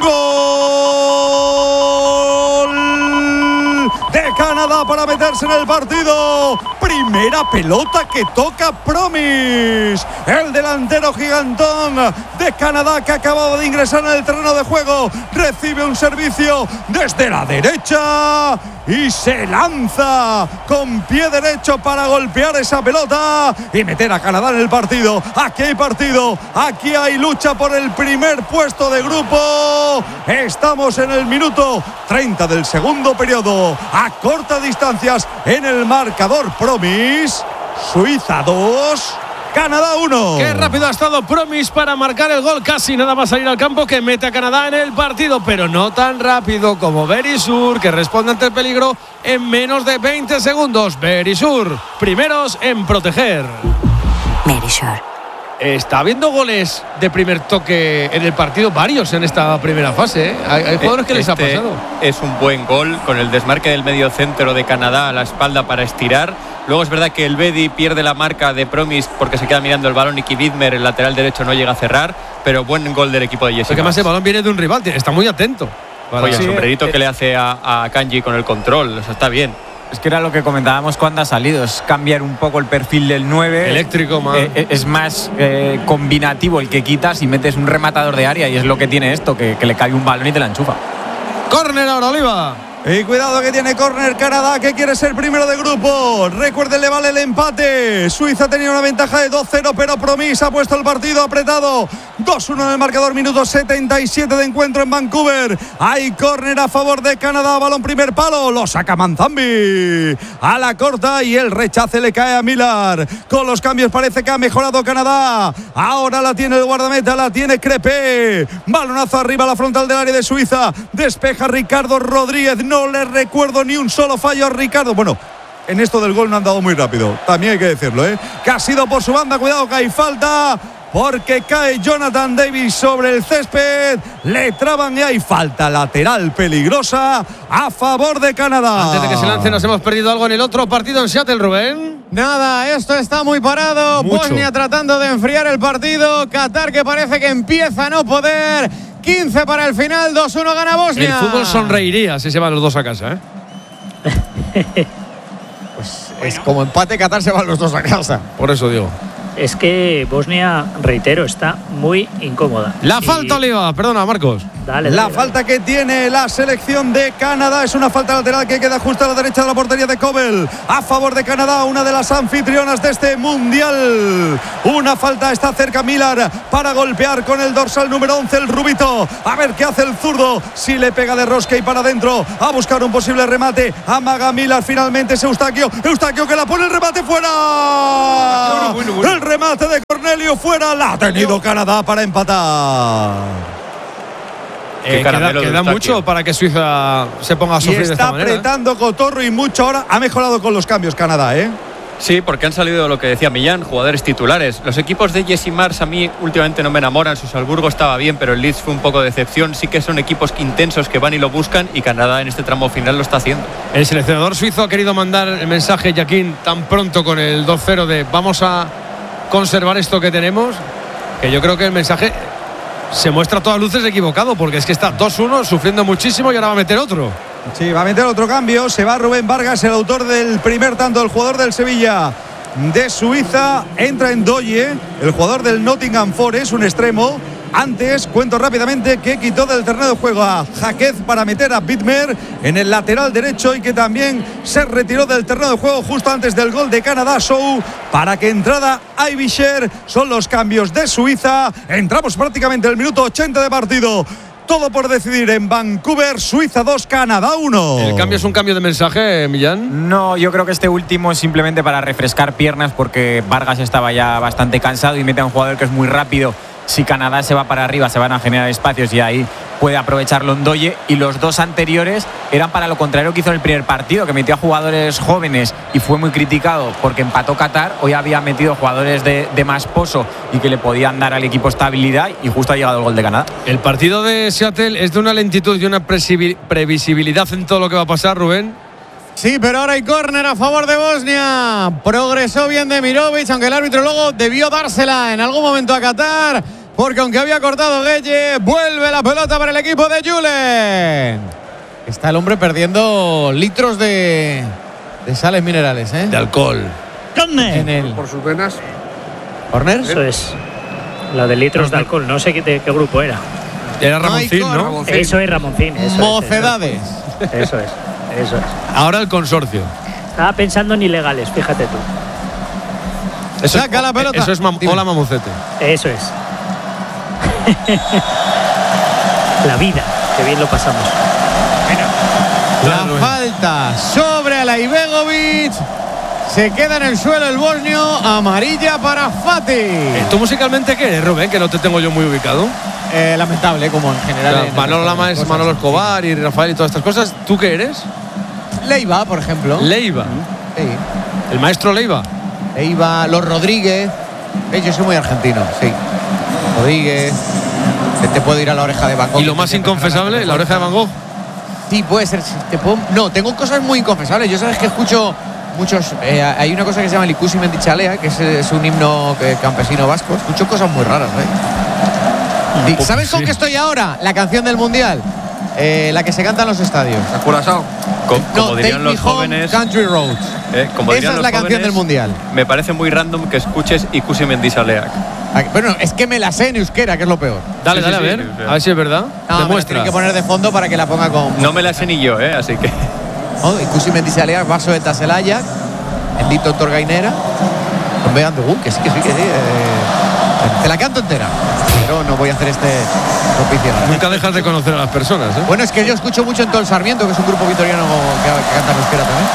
Speaker 3: Gol de Canadá para meterse en el partido. Primera pelota que toca Promise, el delantero gigantón de Canadá que acababa de ingresar en el terreno de juego. Recibe un servicio desde la derecha y se lanza con pie derecho para golpear esa pelota y meter a Canadá en el partido. Aquí hay partido, aquí hay lucha por el primer puesto de grupo. Estamos en el minuto treinta del segundo periodo, a cortas distancias en el marcador. Promise, Suiza dos, Canadá uno.
Speaker 1: Qué rápido ha estado Promise para marcar el gol, casi nada más salir al campo, que mete a Canadá en el partido, pero no tan rápido como Berisur, que responde ante el peligro en menos de veinte segundos. Berisur, primeros en proteger.
Speaker 12: Berisur.
Speaker 1: Está habiendo goles de primer toque en el partido, varios en esta primera fase, ¿eh? Hay, hay jugadores que les ha
Speaker 5: Este
Speaker 1: pasado.
Speaker 5: Es un buen gol con el desmarque del medio centro de Canadá a la espalda para estirar. Luego es verdad que el Bedi pierde la marca de Promise porque se queda mirando el balón y Nicky Widmer, el lateral derecho, no llega a cerrar. Pero buen gol del equipo de Jesse.
Speaker 1: Porque además el balón viene de un rival, está muy atento.
Speaker 5: Oye, el
Speaker 2: Sí,
Speaker 5: sombrerito
Speaker 2: eh,
Speaker 5: que le hace a, a Kanji con el control, o sea, está bien.
Speaker 2: Es que era lo que comentábamos cuando ha salido, es cambiar un poco el perfil del nueve.
Speaker 1: Eléctrico, más.
Speaker 2: Eh, es más eh, combinativo el que quitas y metes un rematador de área, y es lo que tiene esto, que, que le cae un balón y te la enchufa.
Speaker 1: Córner ahora, Oliva.
Speaker 3: Y cuidado que tiene córner Canadá, que quiere ser primero de grupo. Recuerden, le vale el empate. Suiza tenía una ventaja de dos cero, pero Promise ha puesto el partido apretado. dos uno en el marcador, minuto setenta y siete de encuentro en Vancouver. Hay córner a favor de Canadá, balón primer palo, lo saca Manzambi a la corta y el rechace le cae a Millar. Con los cambios parece que ha mejorado Canadá. Ahora la tiene el guardameta, la tiene Crepé. Balonazo arriba a la frontal del área de Suiza. Despeja Ricardo Rodríguez. No le recuerdo ni un solo fallo a Ricardo. Bueno, en esto del gol no han dado muy rápido, también hay que decirlo, ¿eh? Que ha sido por su banda. Cuidado que hay falta, porque cae Jonathan Davis sobre el césped. Le traban y hay falta lateral peligrosa a favor de Canadá.
Speaker 1: Antes de que se lance, nos hemos perdido algo en el otro partido en Seattle, Rubén.
Speaker 4: Nada, esto está muy parado.
Speaker 1: Mucho.
Speaker 4: Bosnia tratando de enfriar el partido. Qatar que parece que empieza a no poder. quince para el final, dos uno gana Bosnia.
Speaker 1: El fútbol sonreiría si se van los dos a casa, ¿eh?
Speaker 4: Pues es como empate, Qatar se van los dos a casa.
Speaker 1: Por eso digo.
Speaker 6: es que Bosnia, reitero, está muy incómoda.
Speaker 1: La
Speaker 6: y...
Speaker 1: falta, Oliva, perdona, Marcos.
Speaker 6: Dale, dale,
Speaker 3: la
Speaker 6: dale.
Speaker 3: falta que tiene la selección de Canadá es una falta lateral que queda justo a la derecha de la portería de Kobel. A favor de Canadá, una de las anfitrionas de este mundial. Una falta, está cerca Millar para golpear con el dorsal número once, el rubito. A ver qué hace el zurdo. Si le pega de rosca y para adentro a buscar un posible remate. Amaga Millar, finalmente es Eustaquio. Eustaquio que la pone el remate fuera. Bueno, bueno, bueno. El remate de Cornelio fuera. La ha tenido Canadá para empatar.
Speaker 1: Eh, queda queda mucho para que Suiza se ponga a sufrir
Speaker 3: y
Speaker 1: de
Speaker 3: está
Speaker 1: esta manera.
Speaker 3: apretando Cotorro y mucho ahora. Ha mejorado con los cambios Canadá, ¿eh?
Speaker 5: Sí, porque han salido lo que decía Millán, jugadores titulares. Los equipos de Jesse Mars a mí últimamente no me enamoran. Su Salzburgo estaba bien, pero el Leeds fue un poco de decepción. Sí que son equipos intensos que van y lo buscan, y Canadá en este tramo final lo está haciendo.
Speaker 1: El seleccionador suizo ha querido mandar el mensaje, Joaquín, tan pronto con el dos cero de vamos a conservar esto que tenemos, que yo creo que el mensaje se muestra a todas luces equivocado, porque es que está dos uno sufriendo muchísimo y ahora va a meter otro.
Speaker 3: Sí, va a meter otro cambio. Se va Rubén Vargas, el autor del primer tanto, el jugador del Sevilla de Suiza. Entra en Doye, el jugador del Nottingham Forest, un extremo. Antes, cuento rápidamente que quitó del terreno de juego a Jaquez para meter a Bittmer en el lateral derecho, y que también se retiró del terreno de juego justo antes del gol de Canadá, Sou, para que entrada Aibisher. Son los cambios de Suiza. Entramos prácticamente en el minuto ochenta de partido. Todo por decidir en Vancouver. Suiza dos, Canadá uno.
Speaker 1: ¿El cambio es un cambio de mensaje, Millán?
Speaker 2: No, yo creo que este último es simplemente para refrescar piernas, porque Vargas estaba ya bastante cansado y mete a un jugador que es muy rápido. Si Canadá se va para arriba, se van a generar espacios y ahí puede aprovecharlo Ndoye. Y los dos anteriores eran para lo contrario que hizo en el primer partido, que metió a jugadores jóvenes y fue muy criticado porque empató Qatar. Hoy había metido jugadores de, de más pozo y que le podían dar al equipo estabilidad, y justo ha llegado el gol de Canadá.
Speaker 1: El partido de Seattle es de una lentitud y una previsibilidad en todo lo que va a pasar, Rubén.
Speaker 4: Sí, pero ahora hay córner a favor de Bosnia. Progresó bien Demirovic, aunque el árbitro luego debió dársela en algún momento a Qatar, porque aunque había cortado Gueye, vuelve la pelota para el equipo de Julen. Está el hombre perdiendo litros de, de sales minerales, ¿eh?
Speaker 1: De alcohol.
Speaker 4: En el...
Speaker 9: Por sus venas.
Speaker 4: ¿Corner?
Speaker 6: Eso es. La de litros de alcohol. No sé qué, de qué grupo era.
Speaker 1: Era Ramoncín, ¿no?
Speaker 9: Ramoncín.
Speaker 6: Eso es Ramoncín. Eso
Speaker 4: Mocedades.
Speaker 6: Es, eso es. Eso es.
Speaker 1: Ahora el consorcio.
Speaker 6: Estaba pensando en ilegales, fíjate tú.
Speaker 1: Eso
Speaker 4: Saca
Speaker 1: es,
Speaker 4: la pelota.
Speaker 1: Eso es mam
Speaker 4: Dime.
Speaker 1: Hola, Mamucete.
Speaker 6: Eso es. La vida, que bien lo pasamos.
Speaker 4: La falta sobre Alaibegovic. Se queda en el suelo el bosnio. Amarilla para Fati.
Speaker 1: ¿Tú musicalmente qué eres, Rubén? Que no te tengo yo muy ubicado.
Speaker 4: Eh, lamentable, como en general.
Speaker 1: Claro,
Speaker 4: en
Speaker 1: Manolo
Speaker 4: otras
Speaker 1: Lama es
Speaker 4: cosas.
Speaker 1: Manolo Escobar y Rafael y todas estas cosas. ¿Tú qué eres?
Speaker 4: Leiva, por ejemplo.
Speaker 1: Leiva.
Speaker 4: Sí.
Speaker 1: El maestro Leiva.
Speaker 4: Leiva, los Rodríguez. Eh, yo soy muy argentino, sí. Rodríguez. Que te puedo ir a la oreja de Van Gogh.
Speaker 1: ¿Y lo más inconfesable? ¿La oreja de Van Gogh?
Speaker 4: Sí, puede ser. Te puedo... No, tengo cosas muy inconfesables. Yo sabes que escucho muchos. Eh, hay una cosa que se llama el Ikusi Mendichalea, que es, es un himno que, campesino vasco. Escucho cosas muy raras, ¿eh? ¿Y ¿Sabes con
Speaker 1: sí.
Speaker 4: qué estoy ahora? La canción del mundial. Eh, la que se canta en los estadios.
Speaker 9: Curazao.
Speaker 5: Co- Como
Speaker 4: No,
Speaker 5: dirían
Speaker 4: Take
Speaker 5: los
Speaker 4: Me Home,
Speaker 5: jóvenes.
Speaker 4: Country Roads.
Speaker 5: eh, como
Speaker 4: Esa
Speaker 5: dirían
Speaker 4: es
Speaker 5: los
Speaker 4: la canción
Speaker 5: jóvenes,
Speaker 4: del mundial.
Speaker 5: Me parece muy random que escuches Ikusi Mendizaleak.
Speaker 4: Ah, Bueno, es que me la sé en euskera, que es lo peor.
Speaker 1: Dale,
Speaker 5: Sí,
Speaker 1: dale,
Speaker 5: sí,
Speaker 1: a ver.
Speaker 5: sí, sí.
Speaker 1: A ver si es verdad.
Speaker 4: No, me la
Speaker 1: Demuestra.
Speaker 4: tienen que poner de fondo para que la ponga con.
Speaker 5: No me la sé ni yo, ¿eh? Así que.
Speaker 4: Oh, Ikusi Mendizaleak, Vaso de Taselaya, el Dito Torgainera, con Bean de Gun, que sí, que sí, que sí. eh, te la canto entera, pero no voy a hacer este propicio.
Speaker 1: Nunca dejas de conocer a las personas, ¿eh?
Speaker 4: Bueno, es que yo escucho mucho en Tol Sarmiento, que es un grupo vitoriano que, que canta en euskera también.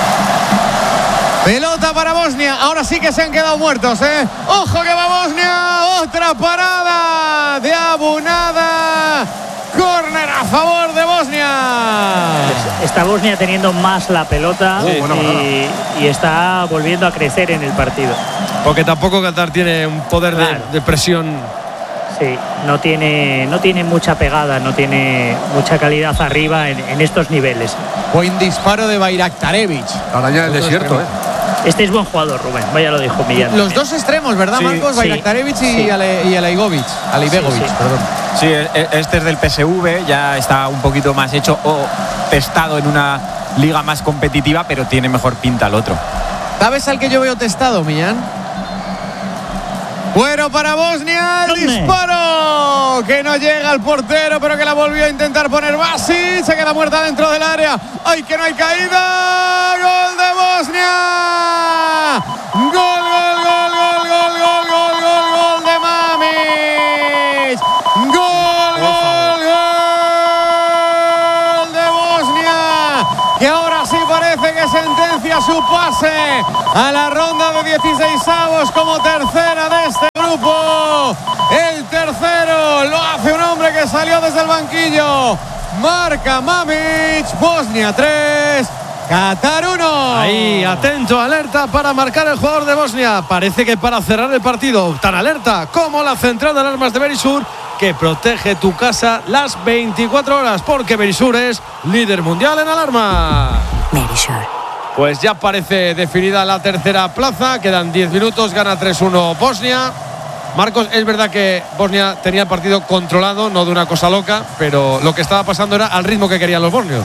Speaker 4: Pelota para Bosnia. Ahora sí que se han quedado muertos, ¿eh? ¡Ojo que va Bosnia! ¡Otra parada de Abunada! ¡Córner a favor de Bosnia!
Speaker 6: Está Bosnia teniendo más la pelota
Speaker 1: Sí,
Speaker 6: y,
Speaker 1: bueno, bueno.
Speaker 6: y está volviendo a crecer en el partido.
Speaker 1: Porque tampoco Qatar tiene un poder de-
Speaker 6: Claro.
Speaker 1: de, presión.
Speaker 6: Sí, no tiene, no tiene mucha pegada, no tiene mucha calidad arriba en, en estos niveles.
Speaker 4: Buen disparo de Bayraktarevic.
Speaker 9: La araña del desierto, ¿eh?
Speaker 6: Este es buen jugador, Rubén, vaya lo dijo Millán.
Speaker 4: Los dos extremos, ¿verdad,
Speaker 2: Sí,
Speaker 4: Marcos?
Speaker 6: sí,
Speaker 4: Bayraktarevic y,
Speaker 6: sí.
Speaker 4: Ale, y Alaigovic. Alaibegovic,
Speaker 6: Sí, sí.
Speaker 4: perdón.
Speaker 2: Sí, e- este es del P S V, ya está un poquito más hecho o testado en una liga más competitiva, pero tiene mejor pinta el otro.
Speaker 4: ¿Sabes al que yo veo testado, Millán? Bueno para Bosnia, el disparo que no llega al portero, pero que la volvió a intentar poner Basic. Se queda muerta dentro del área. ¡Ay, que no hay caída! ¡Gol de Bosnia! ¡Gol, gol, gol, gol, gol, gol, gol, gol, gol de Mamić! ¡Gol, gol, gol de Bosnia! Que ahora sí parece que sentencia su pase a la ronda de dieciseisavos como tercera de este grupo. El tercero lo hace un hombre que salió desde el banquillo. Marca Mamić. Bosnia tres, Qatar uno.
Speaker 1: Ahí, atento, alerta para marcar el jugador de Bosnia. Parece que para cerrar el partido, tan alerta como la central de alarmas de Verisur, que protege tu casa las veinticuatro horas, porque Verisur es líder mundial en alarma.
Speaker 12: Verisur.
Speaker 1: Pues ya parece definida la tercera plaza. Quedan diez minutos, gana tres uno Bosnia. Marcos, es verdad que Bosnia tenía el partido controlado, no de una cosa loca, pero lo que estaba pasando era al ritmo que querían los bosnios.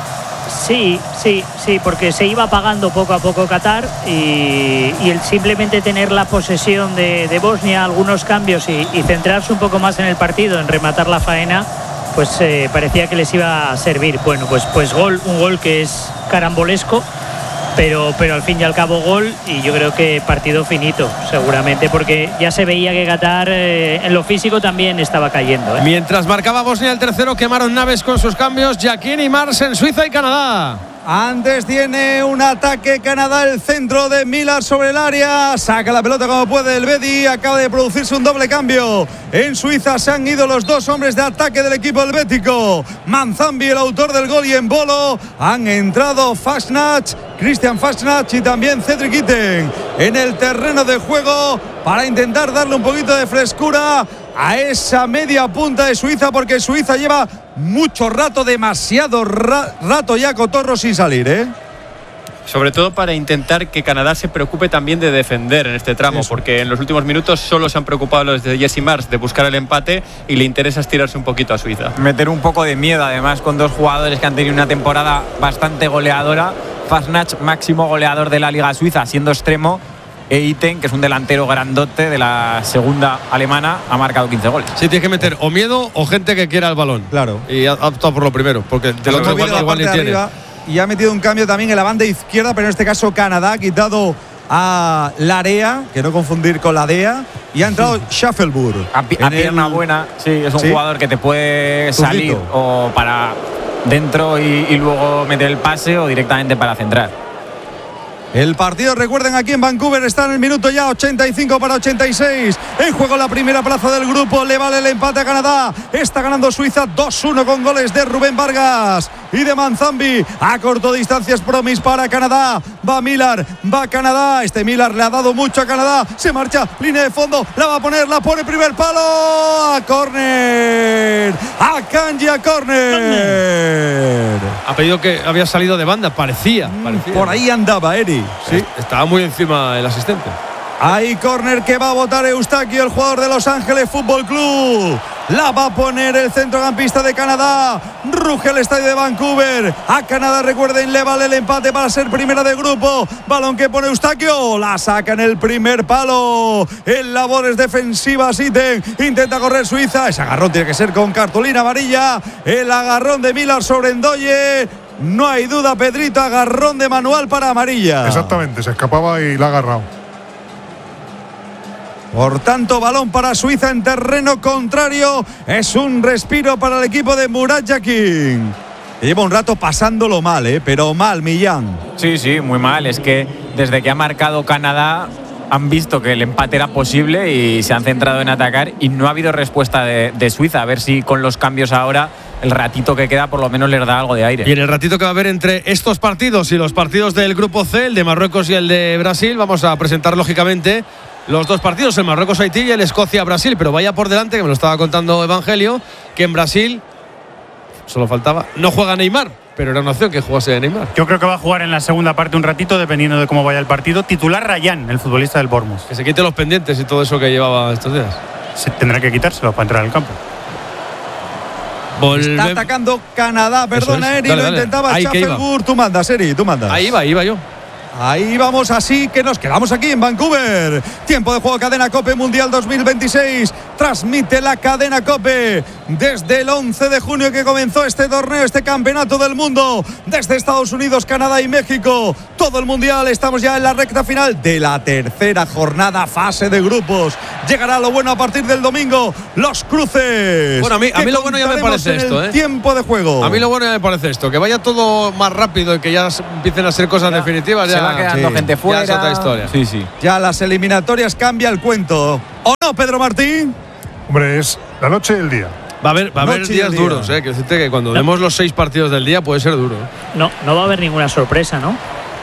Speaker 6: Sí, sí, sí, porque se iba apagando poco a poco Qatar y, y el simplemente tener la posesión de, de Bosnia, algunos cambios y, y centrarse un poco más en el partido, en rematar la faena, pues eh, parecía que les iba a servir. Bueno, pues, pues gol, un gol que es carambolesco, pero, pero al fin y al cabo gol, y yo creo que partido finito, seguramente, porque ya se veía que Qatar eh, en lo físico también estaba cayendo, ¿eh?
Speaker 1: Mientras marcaba Bosnia el tercero, quemaron naves con sus cambios Jaquín y Mars en Suiza y Canadá.
Speaker 3: Antes tiene un ataque Canadá, el centro de Millar sobre el área. Saca la pelota como puede el Bedi. Acaba de producirse un doble cambio. En Suiza se han ido los dos hombres de ataque del equipo helvético. Manzambi, el autor del gol, y en Bolo han entrado Fasnacht, Christian Fasnacht y también Cedric Itten en el terreno de juego para intentar darle un poquito de frescura a esa media punta de Suiza, porque Suiza lleva mucho rato, demasiado ra- rato ya cotorro sin salir, ¿eh?
Speaker 5: Sobre todo para intentar que Canadá se preocupe también de defender en este tramo, Eso. porque en los últimos minutos solo se han preocupado los de Jesse Mars de buscar el empate y le interesa estirarse un poquito a Suiza.
Speaker 2: Meter un poco de miedo, además, con dos jugadores que han tenido una temporada bastante goleadora. Fasnacht, máximo goleador de la Liga Suiza, siendo extremo, e Itten, que es un delantero grandote de la segunda alemana, ha marcado quince goles.
Speaker 1: Sí, tienes que meter o miedo o gente que quiera el balón.
Speaker 3: Claro.
Speaker 1: Y ha optado por lo primero, porque del otro igual, igual ni tiene.
Speaker 3: Arriba, y ha metido un cambio también en la banda izquierda, pero en este caso Canadá ha quitado a Larea, que no confundir con la D E A, y ha entrado Schaffelburg.
Speaker 2: A, pi- a pierna el... buena, sí, es un ¿Sí? jugador que te puede salir Tujito. o para dentro y, y luego meter el pase, o directamente para centrar.
Speaker 3: El partido, recuerden, aquí en Vancouver está en el minuto ya ochenta y cinco para ochenta y seis. En juego la primera plaza del grupo. Le vale el empate a Canadá. Está ganando Suiza dos uno con goles de Rubén Vargas y de Manzambi. A corto distancias Promis para Canadá. Va Millar, va Canadá. Este Millar le ha dado mucho a Canadá. Se marcha, línea de fondo. La va a poner, la pone primer palo. A córner. A Kanji a córner.
Speaker 1: Ha pedido que había salido de banda, parecía. parecía.
Speaker 3: Por ahí andaba Eri.
Speaker 1: Sí, estaba muy encima el asistente.
Speaker 3: Hay córner que va a botar Eustaquio, el jugador de Los Ángeles Fútbol Club. La va a poner el centrocampista de Canadá. Ruge el estadio de Vancouver. A Canadá, recuerden, le vale el empate para ser primera de grupo. Balón que pone Eustaquio. La saca en el primer palo. En labores defensivas, Itten. Intenta correr Suiza. Ese agarrón tiene que ser con cartulina amarilla. El agarrón de Millar sobre Ndoye. No hay duda, Pedrito, agarrón de manual para amarilla.
Speaker 8: Exactamente, se escapaba y la ha agarrado.
Speaker 3: Por tanto, balón para Suiza en terreno contrario. Es un respiro para el equipo de Murat Yakin. Lleva un rato pasándolo mal, ¿eh? Pero mal, Millán.
Speaker 2: Sí, sí, muy mal. Es que desde que ha marcado Canadá han visto que el empate era posible y se han centrado en atacar, y no ha habido respuesta de, de Suiza. A ver si con los cambios ahora, el ratito que queda, por lo menos les da algo de aire.
Speaker 1: Y en el ratito que va a haber entre estos partidos y los partidos del grupo C, el de Marruecos y el de Brasil, vamos a presentar lógicamente los dos partidos, el Marruecos-Haití y el Escocia-Brasil. Pero vaya por delante, que me lo estaba contando Evangelio, que en Brasil solo faltaba, no juega Neymar, pero era una opción que jugase Neymar.
Speaker 13: Yo creo que va a jugar en la segunda parte un ratito, dependiendo de cómo vaya el partido. Titular Rayán, el futbolista del Bournemouth.
Speaker 1: Que se quite los pendientes y todo eso que llevaba estos días.
Speaker 13: Se tendrá que quitárselo para entrar al campo.
Speaker 3: Volve... Está atacando Canadá, perdona, Eri, lo intentaba Schaffelburg. Tú mandas, Eri, tú mandas.
Speaker 1: Ahí va, ahí va yo.
Speaker 3: Ahí vamos, así que nos quedamos aquí en Vancouver. Tiempo de juego, Cadena COPE Mundial dos mil veintiséis. Transmite la Cadena COPE desde el once de junio que comenzó este torneo, este campeonato del mundo. Desde Estados Unidos, Canadá y México. Todo el Mundial. Estamos ya en la recta final de la tercera jornada, fase de grupos. Llegará lo bueno a partir del domingo. Los cruces.
Speaker 1: Bueno, a mí, a mí lo bueno ya me parece esto, ¿eh?
Speaker 3: Tiempo de juego.
Speaker 1: A mí lo bueno ya me parece esto. Que vaya todo más rápido y que ya empiecen a ser cosas ya definitivas. Ya
Speaker 2: se va quedando sí. gente fuera.
Speaker 1: Ya es otra historia.
Speaker 2: Sí, sí.
Speaker 3: Ya las eliminatorias cambia el cuento. ¿O no, Pedro Martín?
Speaker 8: Hombre, es la noche y el día.
Speaker 1: Va a haber, va a haber días día. duros, ¿eh? Que decirte que cuando no. vemos los seis partidos del día puede ser duro.
Speaker 6: No, no va a haber ninguna sorpresa, ¿no?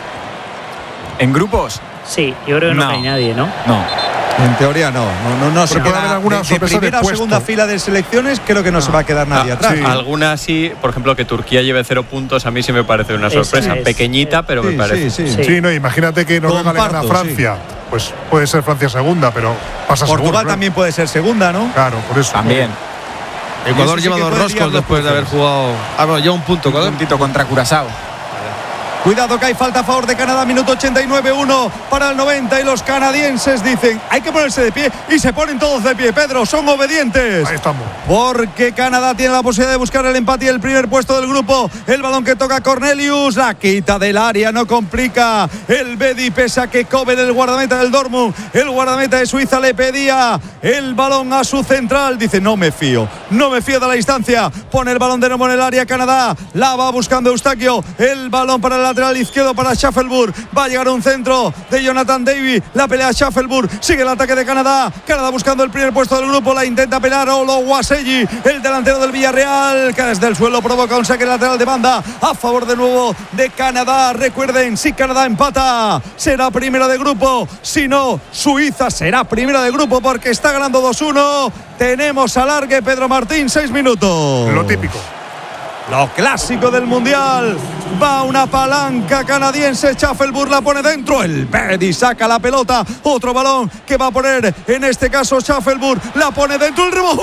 Speaker 2: ¿En grupos?
Speaker 6: Sí, yo creo que no, no hay nadie, ¿no?
Speaker 2: No.
Speaker 3: En teoría no, no, no, no se
Speaker 8: puede
Speaker 3: queda
Speaker 8: haber alguna
Speaker 3: de, de primera o segunda fila de selecciones, creo que no, no. se va a quedar nadie ah, atrás.
Speaker 5: Sí. Algunas sí, por ejemplo, que Turquía lleve cero puntos, a mí sí me parece una sorpresa, es, es, pequeñita, pero
Speaker 3: sí,
Speaker 5: me parece.
Speaker 3: Sí, sí.
Speaker 8: sí. sí no, imagínate que Noruega le gana a Francia, sí. pues puede ser Francia segunda, pero pasa
Speaker 3: Portugal
Speaker 8: seguro,
Speaker 3: también puede ser segunda, ¿no?
Speaker 8: Claro, por eso.
Speaker 2: También.
Speaker 1: Ecuador lleva sí dos roscos después de haber jugado. Ah, no, lleva un punto.
Speaker 2: Un puntito contra Curazao.
Speaker 3: Cuidado que hay falta a favor de Canadá, minuto ochenta y nueve, uno para el noventa y los canadienses dicen hay que ponerse de pie y se ponen todos de pie, Pedro, son obedientes.
Speaker 8: Ahí estamos.
Speaker 3: Porque Canadá tiene la posibilidad de buscar el empate y el primer puesto del grupo. El balón que toca Cornelius, la quita del área, no complica el Bedi, pese a que Kovel, el guardameta del Dortmund, el guardameta de Suiza, le pedía el balón a su central, dice no me fío, no me fío de la distancia, pone el balón de nuevo en el área Canadá, la va buscando Eustaquio, el balón para el lateral izquierdo para Schaffelburg, va a llegar un centro de Jonathan David, la pelea Schaffelburg, sigue el ataque de Canadá, Canadá buscando el primer puesto del grupo, la intenta pelar Oluwaseyi, el delantero del Villarreal, que desde el suelo provoca un saque lateral de banda a favor de nuevo de Canadá. Recuerden, si Canadá empata será primera de grupo, si no Suiza será primera de grupo porque está ganando dos uno. Tenemos alargue, Pedro Martín, seis minutos.
Speaker 8: Lo típico.
Speaker 3: Lo clásico del Mundial. Va una palanca canadiense. Schaffelburg la pone dentro. El Bedi saca la pelota. Otro balón que va a poner, en este caso Schaffelburg. La pone dentro. El rebote.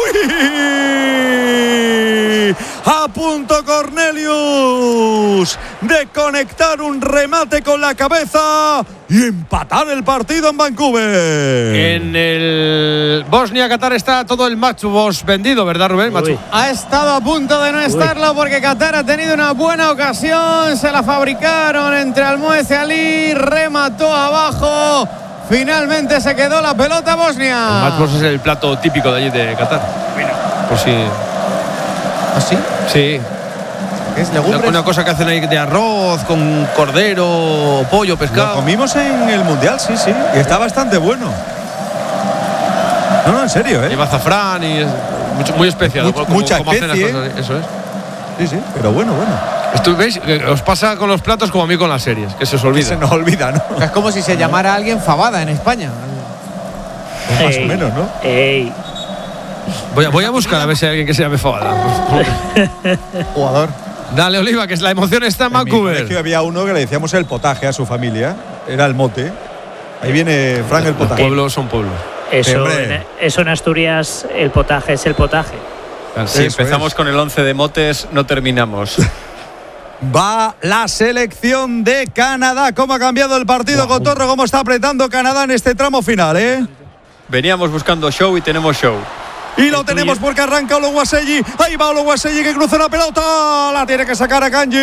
Speaker 3: A punto Cornelius de conectar un remate con la cabeza y empatar el partido en Vancouver.
Speaker 1: En el Bosnia-Qatar está todo el match box vendido, ¿verdad, Rubén? Machu.
Speaker 4: Ha estado a punto de no estarlo porque Qatar ha tenido una buena ocasión. Se la fabricaron entre Almoez y Ali. Remató abajo. Finalmente se quedó la pelota Bosnia.
Speaker 1: El match box es el plato típico de allí de Qatar. Mira, por si.
Speaker 3: ¿Ah, sí?
Speaker 1: Sí.
Speaker 3: ¿Qué es legumbres?
Speaker 1: Una cosa que hacen ahí de arroz con cordero, pollo, pescado.
Speaker 3: Lo comimos en el Mundial, sí, sí. Y está bastante bueno. No, no, en serio, ¿eh?
Speaker 1: Lleva azafrán y es muy, muy especial.
Speaker 3: Much,
Speaker 1: como,
Speaker 3: mucha
Speaker 1: como
Speaker 3: especie.
Speaker 1: Cosas, eso es.
Speaker 3: Sí, sí, pero bueno, bueno.
Speaker 1: Esto, ¿veis? Os pasa con los platos como a mí con las series, que se os olvida.
Speaker 3: Que se nos olvida, ¿no?
Speaker 4: Es como si se llamara a alguien fabada en España.
Speaker 3: Ey, más o menos, ¿no?
Speaker 6: Ey.
Speaker 1: Voy a, voy a buscar a ver si hay alguien que se llame Fabada.
Speaker 3: Jugador.
Speaker 1: Dale, Oliva, que la emoción está en Vancouver.
Speaker 3: Es que había uno que le decíamos el potaje a su familia. Era el mote. Ahí viene Frank el potaje.
Speaker 1: Los pueblos son pueblos.
Speaker 6: Eso, en, eso en Asturias, el potaje es el potaje.
Speaker 5: Si empezamos es. con el once de motes, no terminamos.
Speaker 3: Va la selección de Canadá. ¿Cómo ha cambiado el partido, wow. Cotorro? ¿Cómo está apretando Canadá en este tramo final, eh?
Speaker 5: Veníamos buscando show y tenemos show.
Speaker 3: Y lo tenemos porque arranca Oluwaseyi. Ahí va Oluwaseyi que cruza la pelota. La tiene que sacar a Kanji.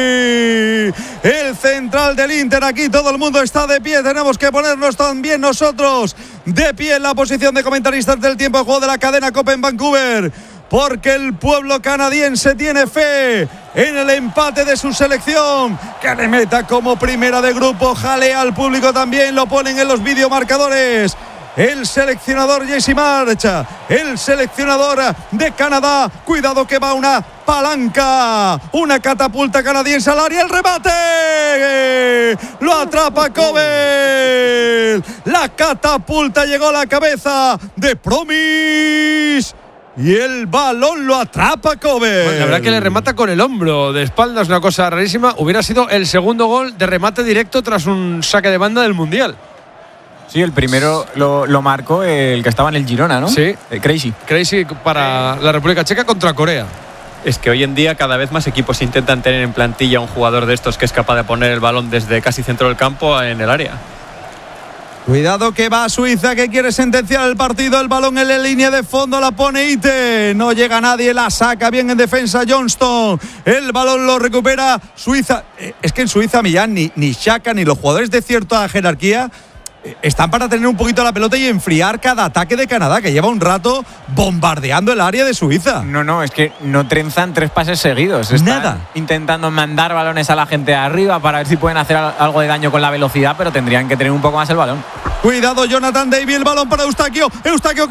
Speaker 3: El central del Inter. Aquí todo el mundo está de pie. Tenemos que ponernos también nosotros de pie en la posición de comentaristas del tiempo de juego de la cadena COPE en Vancouver. Porque el pueblo canadiense tiene fe en el empate de su selección. Que le meta como primera de grupo. Jalea al público también. Lo ponen en los videomarcadores. El seleccionador Jesse March, el seleccionador de Canadá. Cuidado que va una palanca, una catapulta canadiense al área. El remate lo atrapa Kovel. La catapulta llegó a la cabeza de Promis y el balón lo atrapa Kovel.
Speaker 1: Bueno, la verdad que le remata con el hombro de espaldas, una cosa rarísima. Hubiera sido el segundo gol de remate directo tras un saque de banda del Mundial.
Speaker 2: Sí, el primero lo, lo marcó el que estaba en el Girona, ¿no?
Speaker 1: Sí.
Speaker 2: Eh, Crazy.
Speaker 1: Crazy para la República Checa contra Corea.
Speaker 5: es que hoy en día cada vez más equipos intentan tener en plantilla un jugador de estos que es capaz de poner el balón desde casi centro del campo en el área.
Speaker 3: Cuidado que va Suiza, que quiere sentenciar el partido. El balón en la línea de fondo, la pone Ite. No llega nadie, la saca bien en defensa Johnston. El balón lo recupera Suiza. Es que en Suiza, Millán, ni, ni Xhaka ni los jugadores de cierta jerarquía están para tener un poquito la pelota y enfriar cada ataque de Canadá, que lleva un rato bombardeando el área de Suiza.
Speaker 2: No, no, es que no trenzan tres pases seguidos. Están
Speaker 3: Nada.
Speaker 2: intentando mandar balones a la gente de arriba para ver si pueden hacer algo de daño con la velocidad, pero tendrían que tener un poco más el balón.
Speaker 3: Cuidado, Jonathan David, el balón para Eustaquio. Eustaquio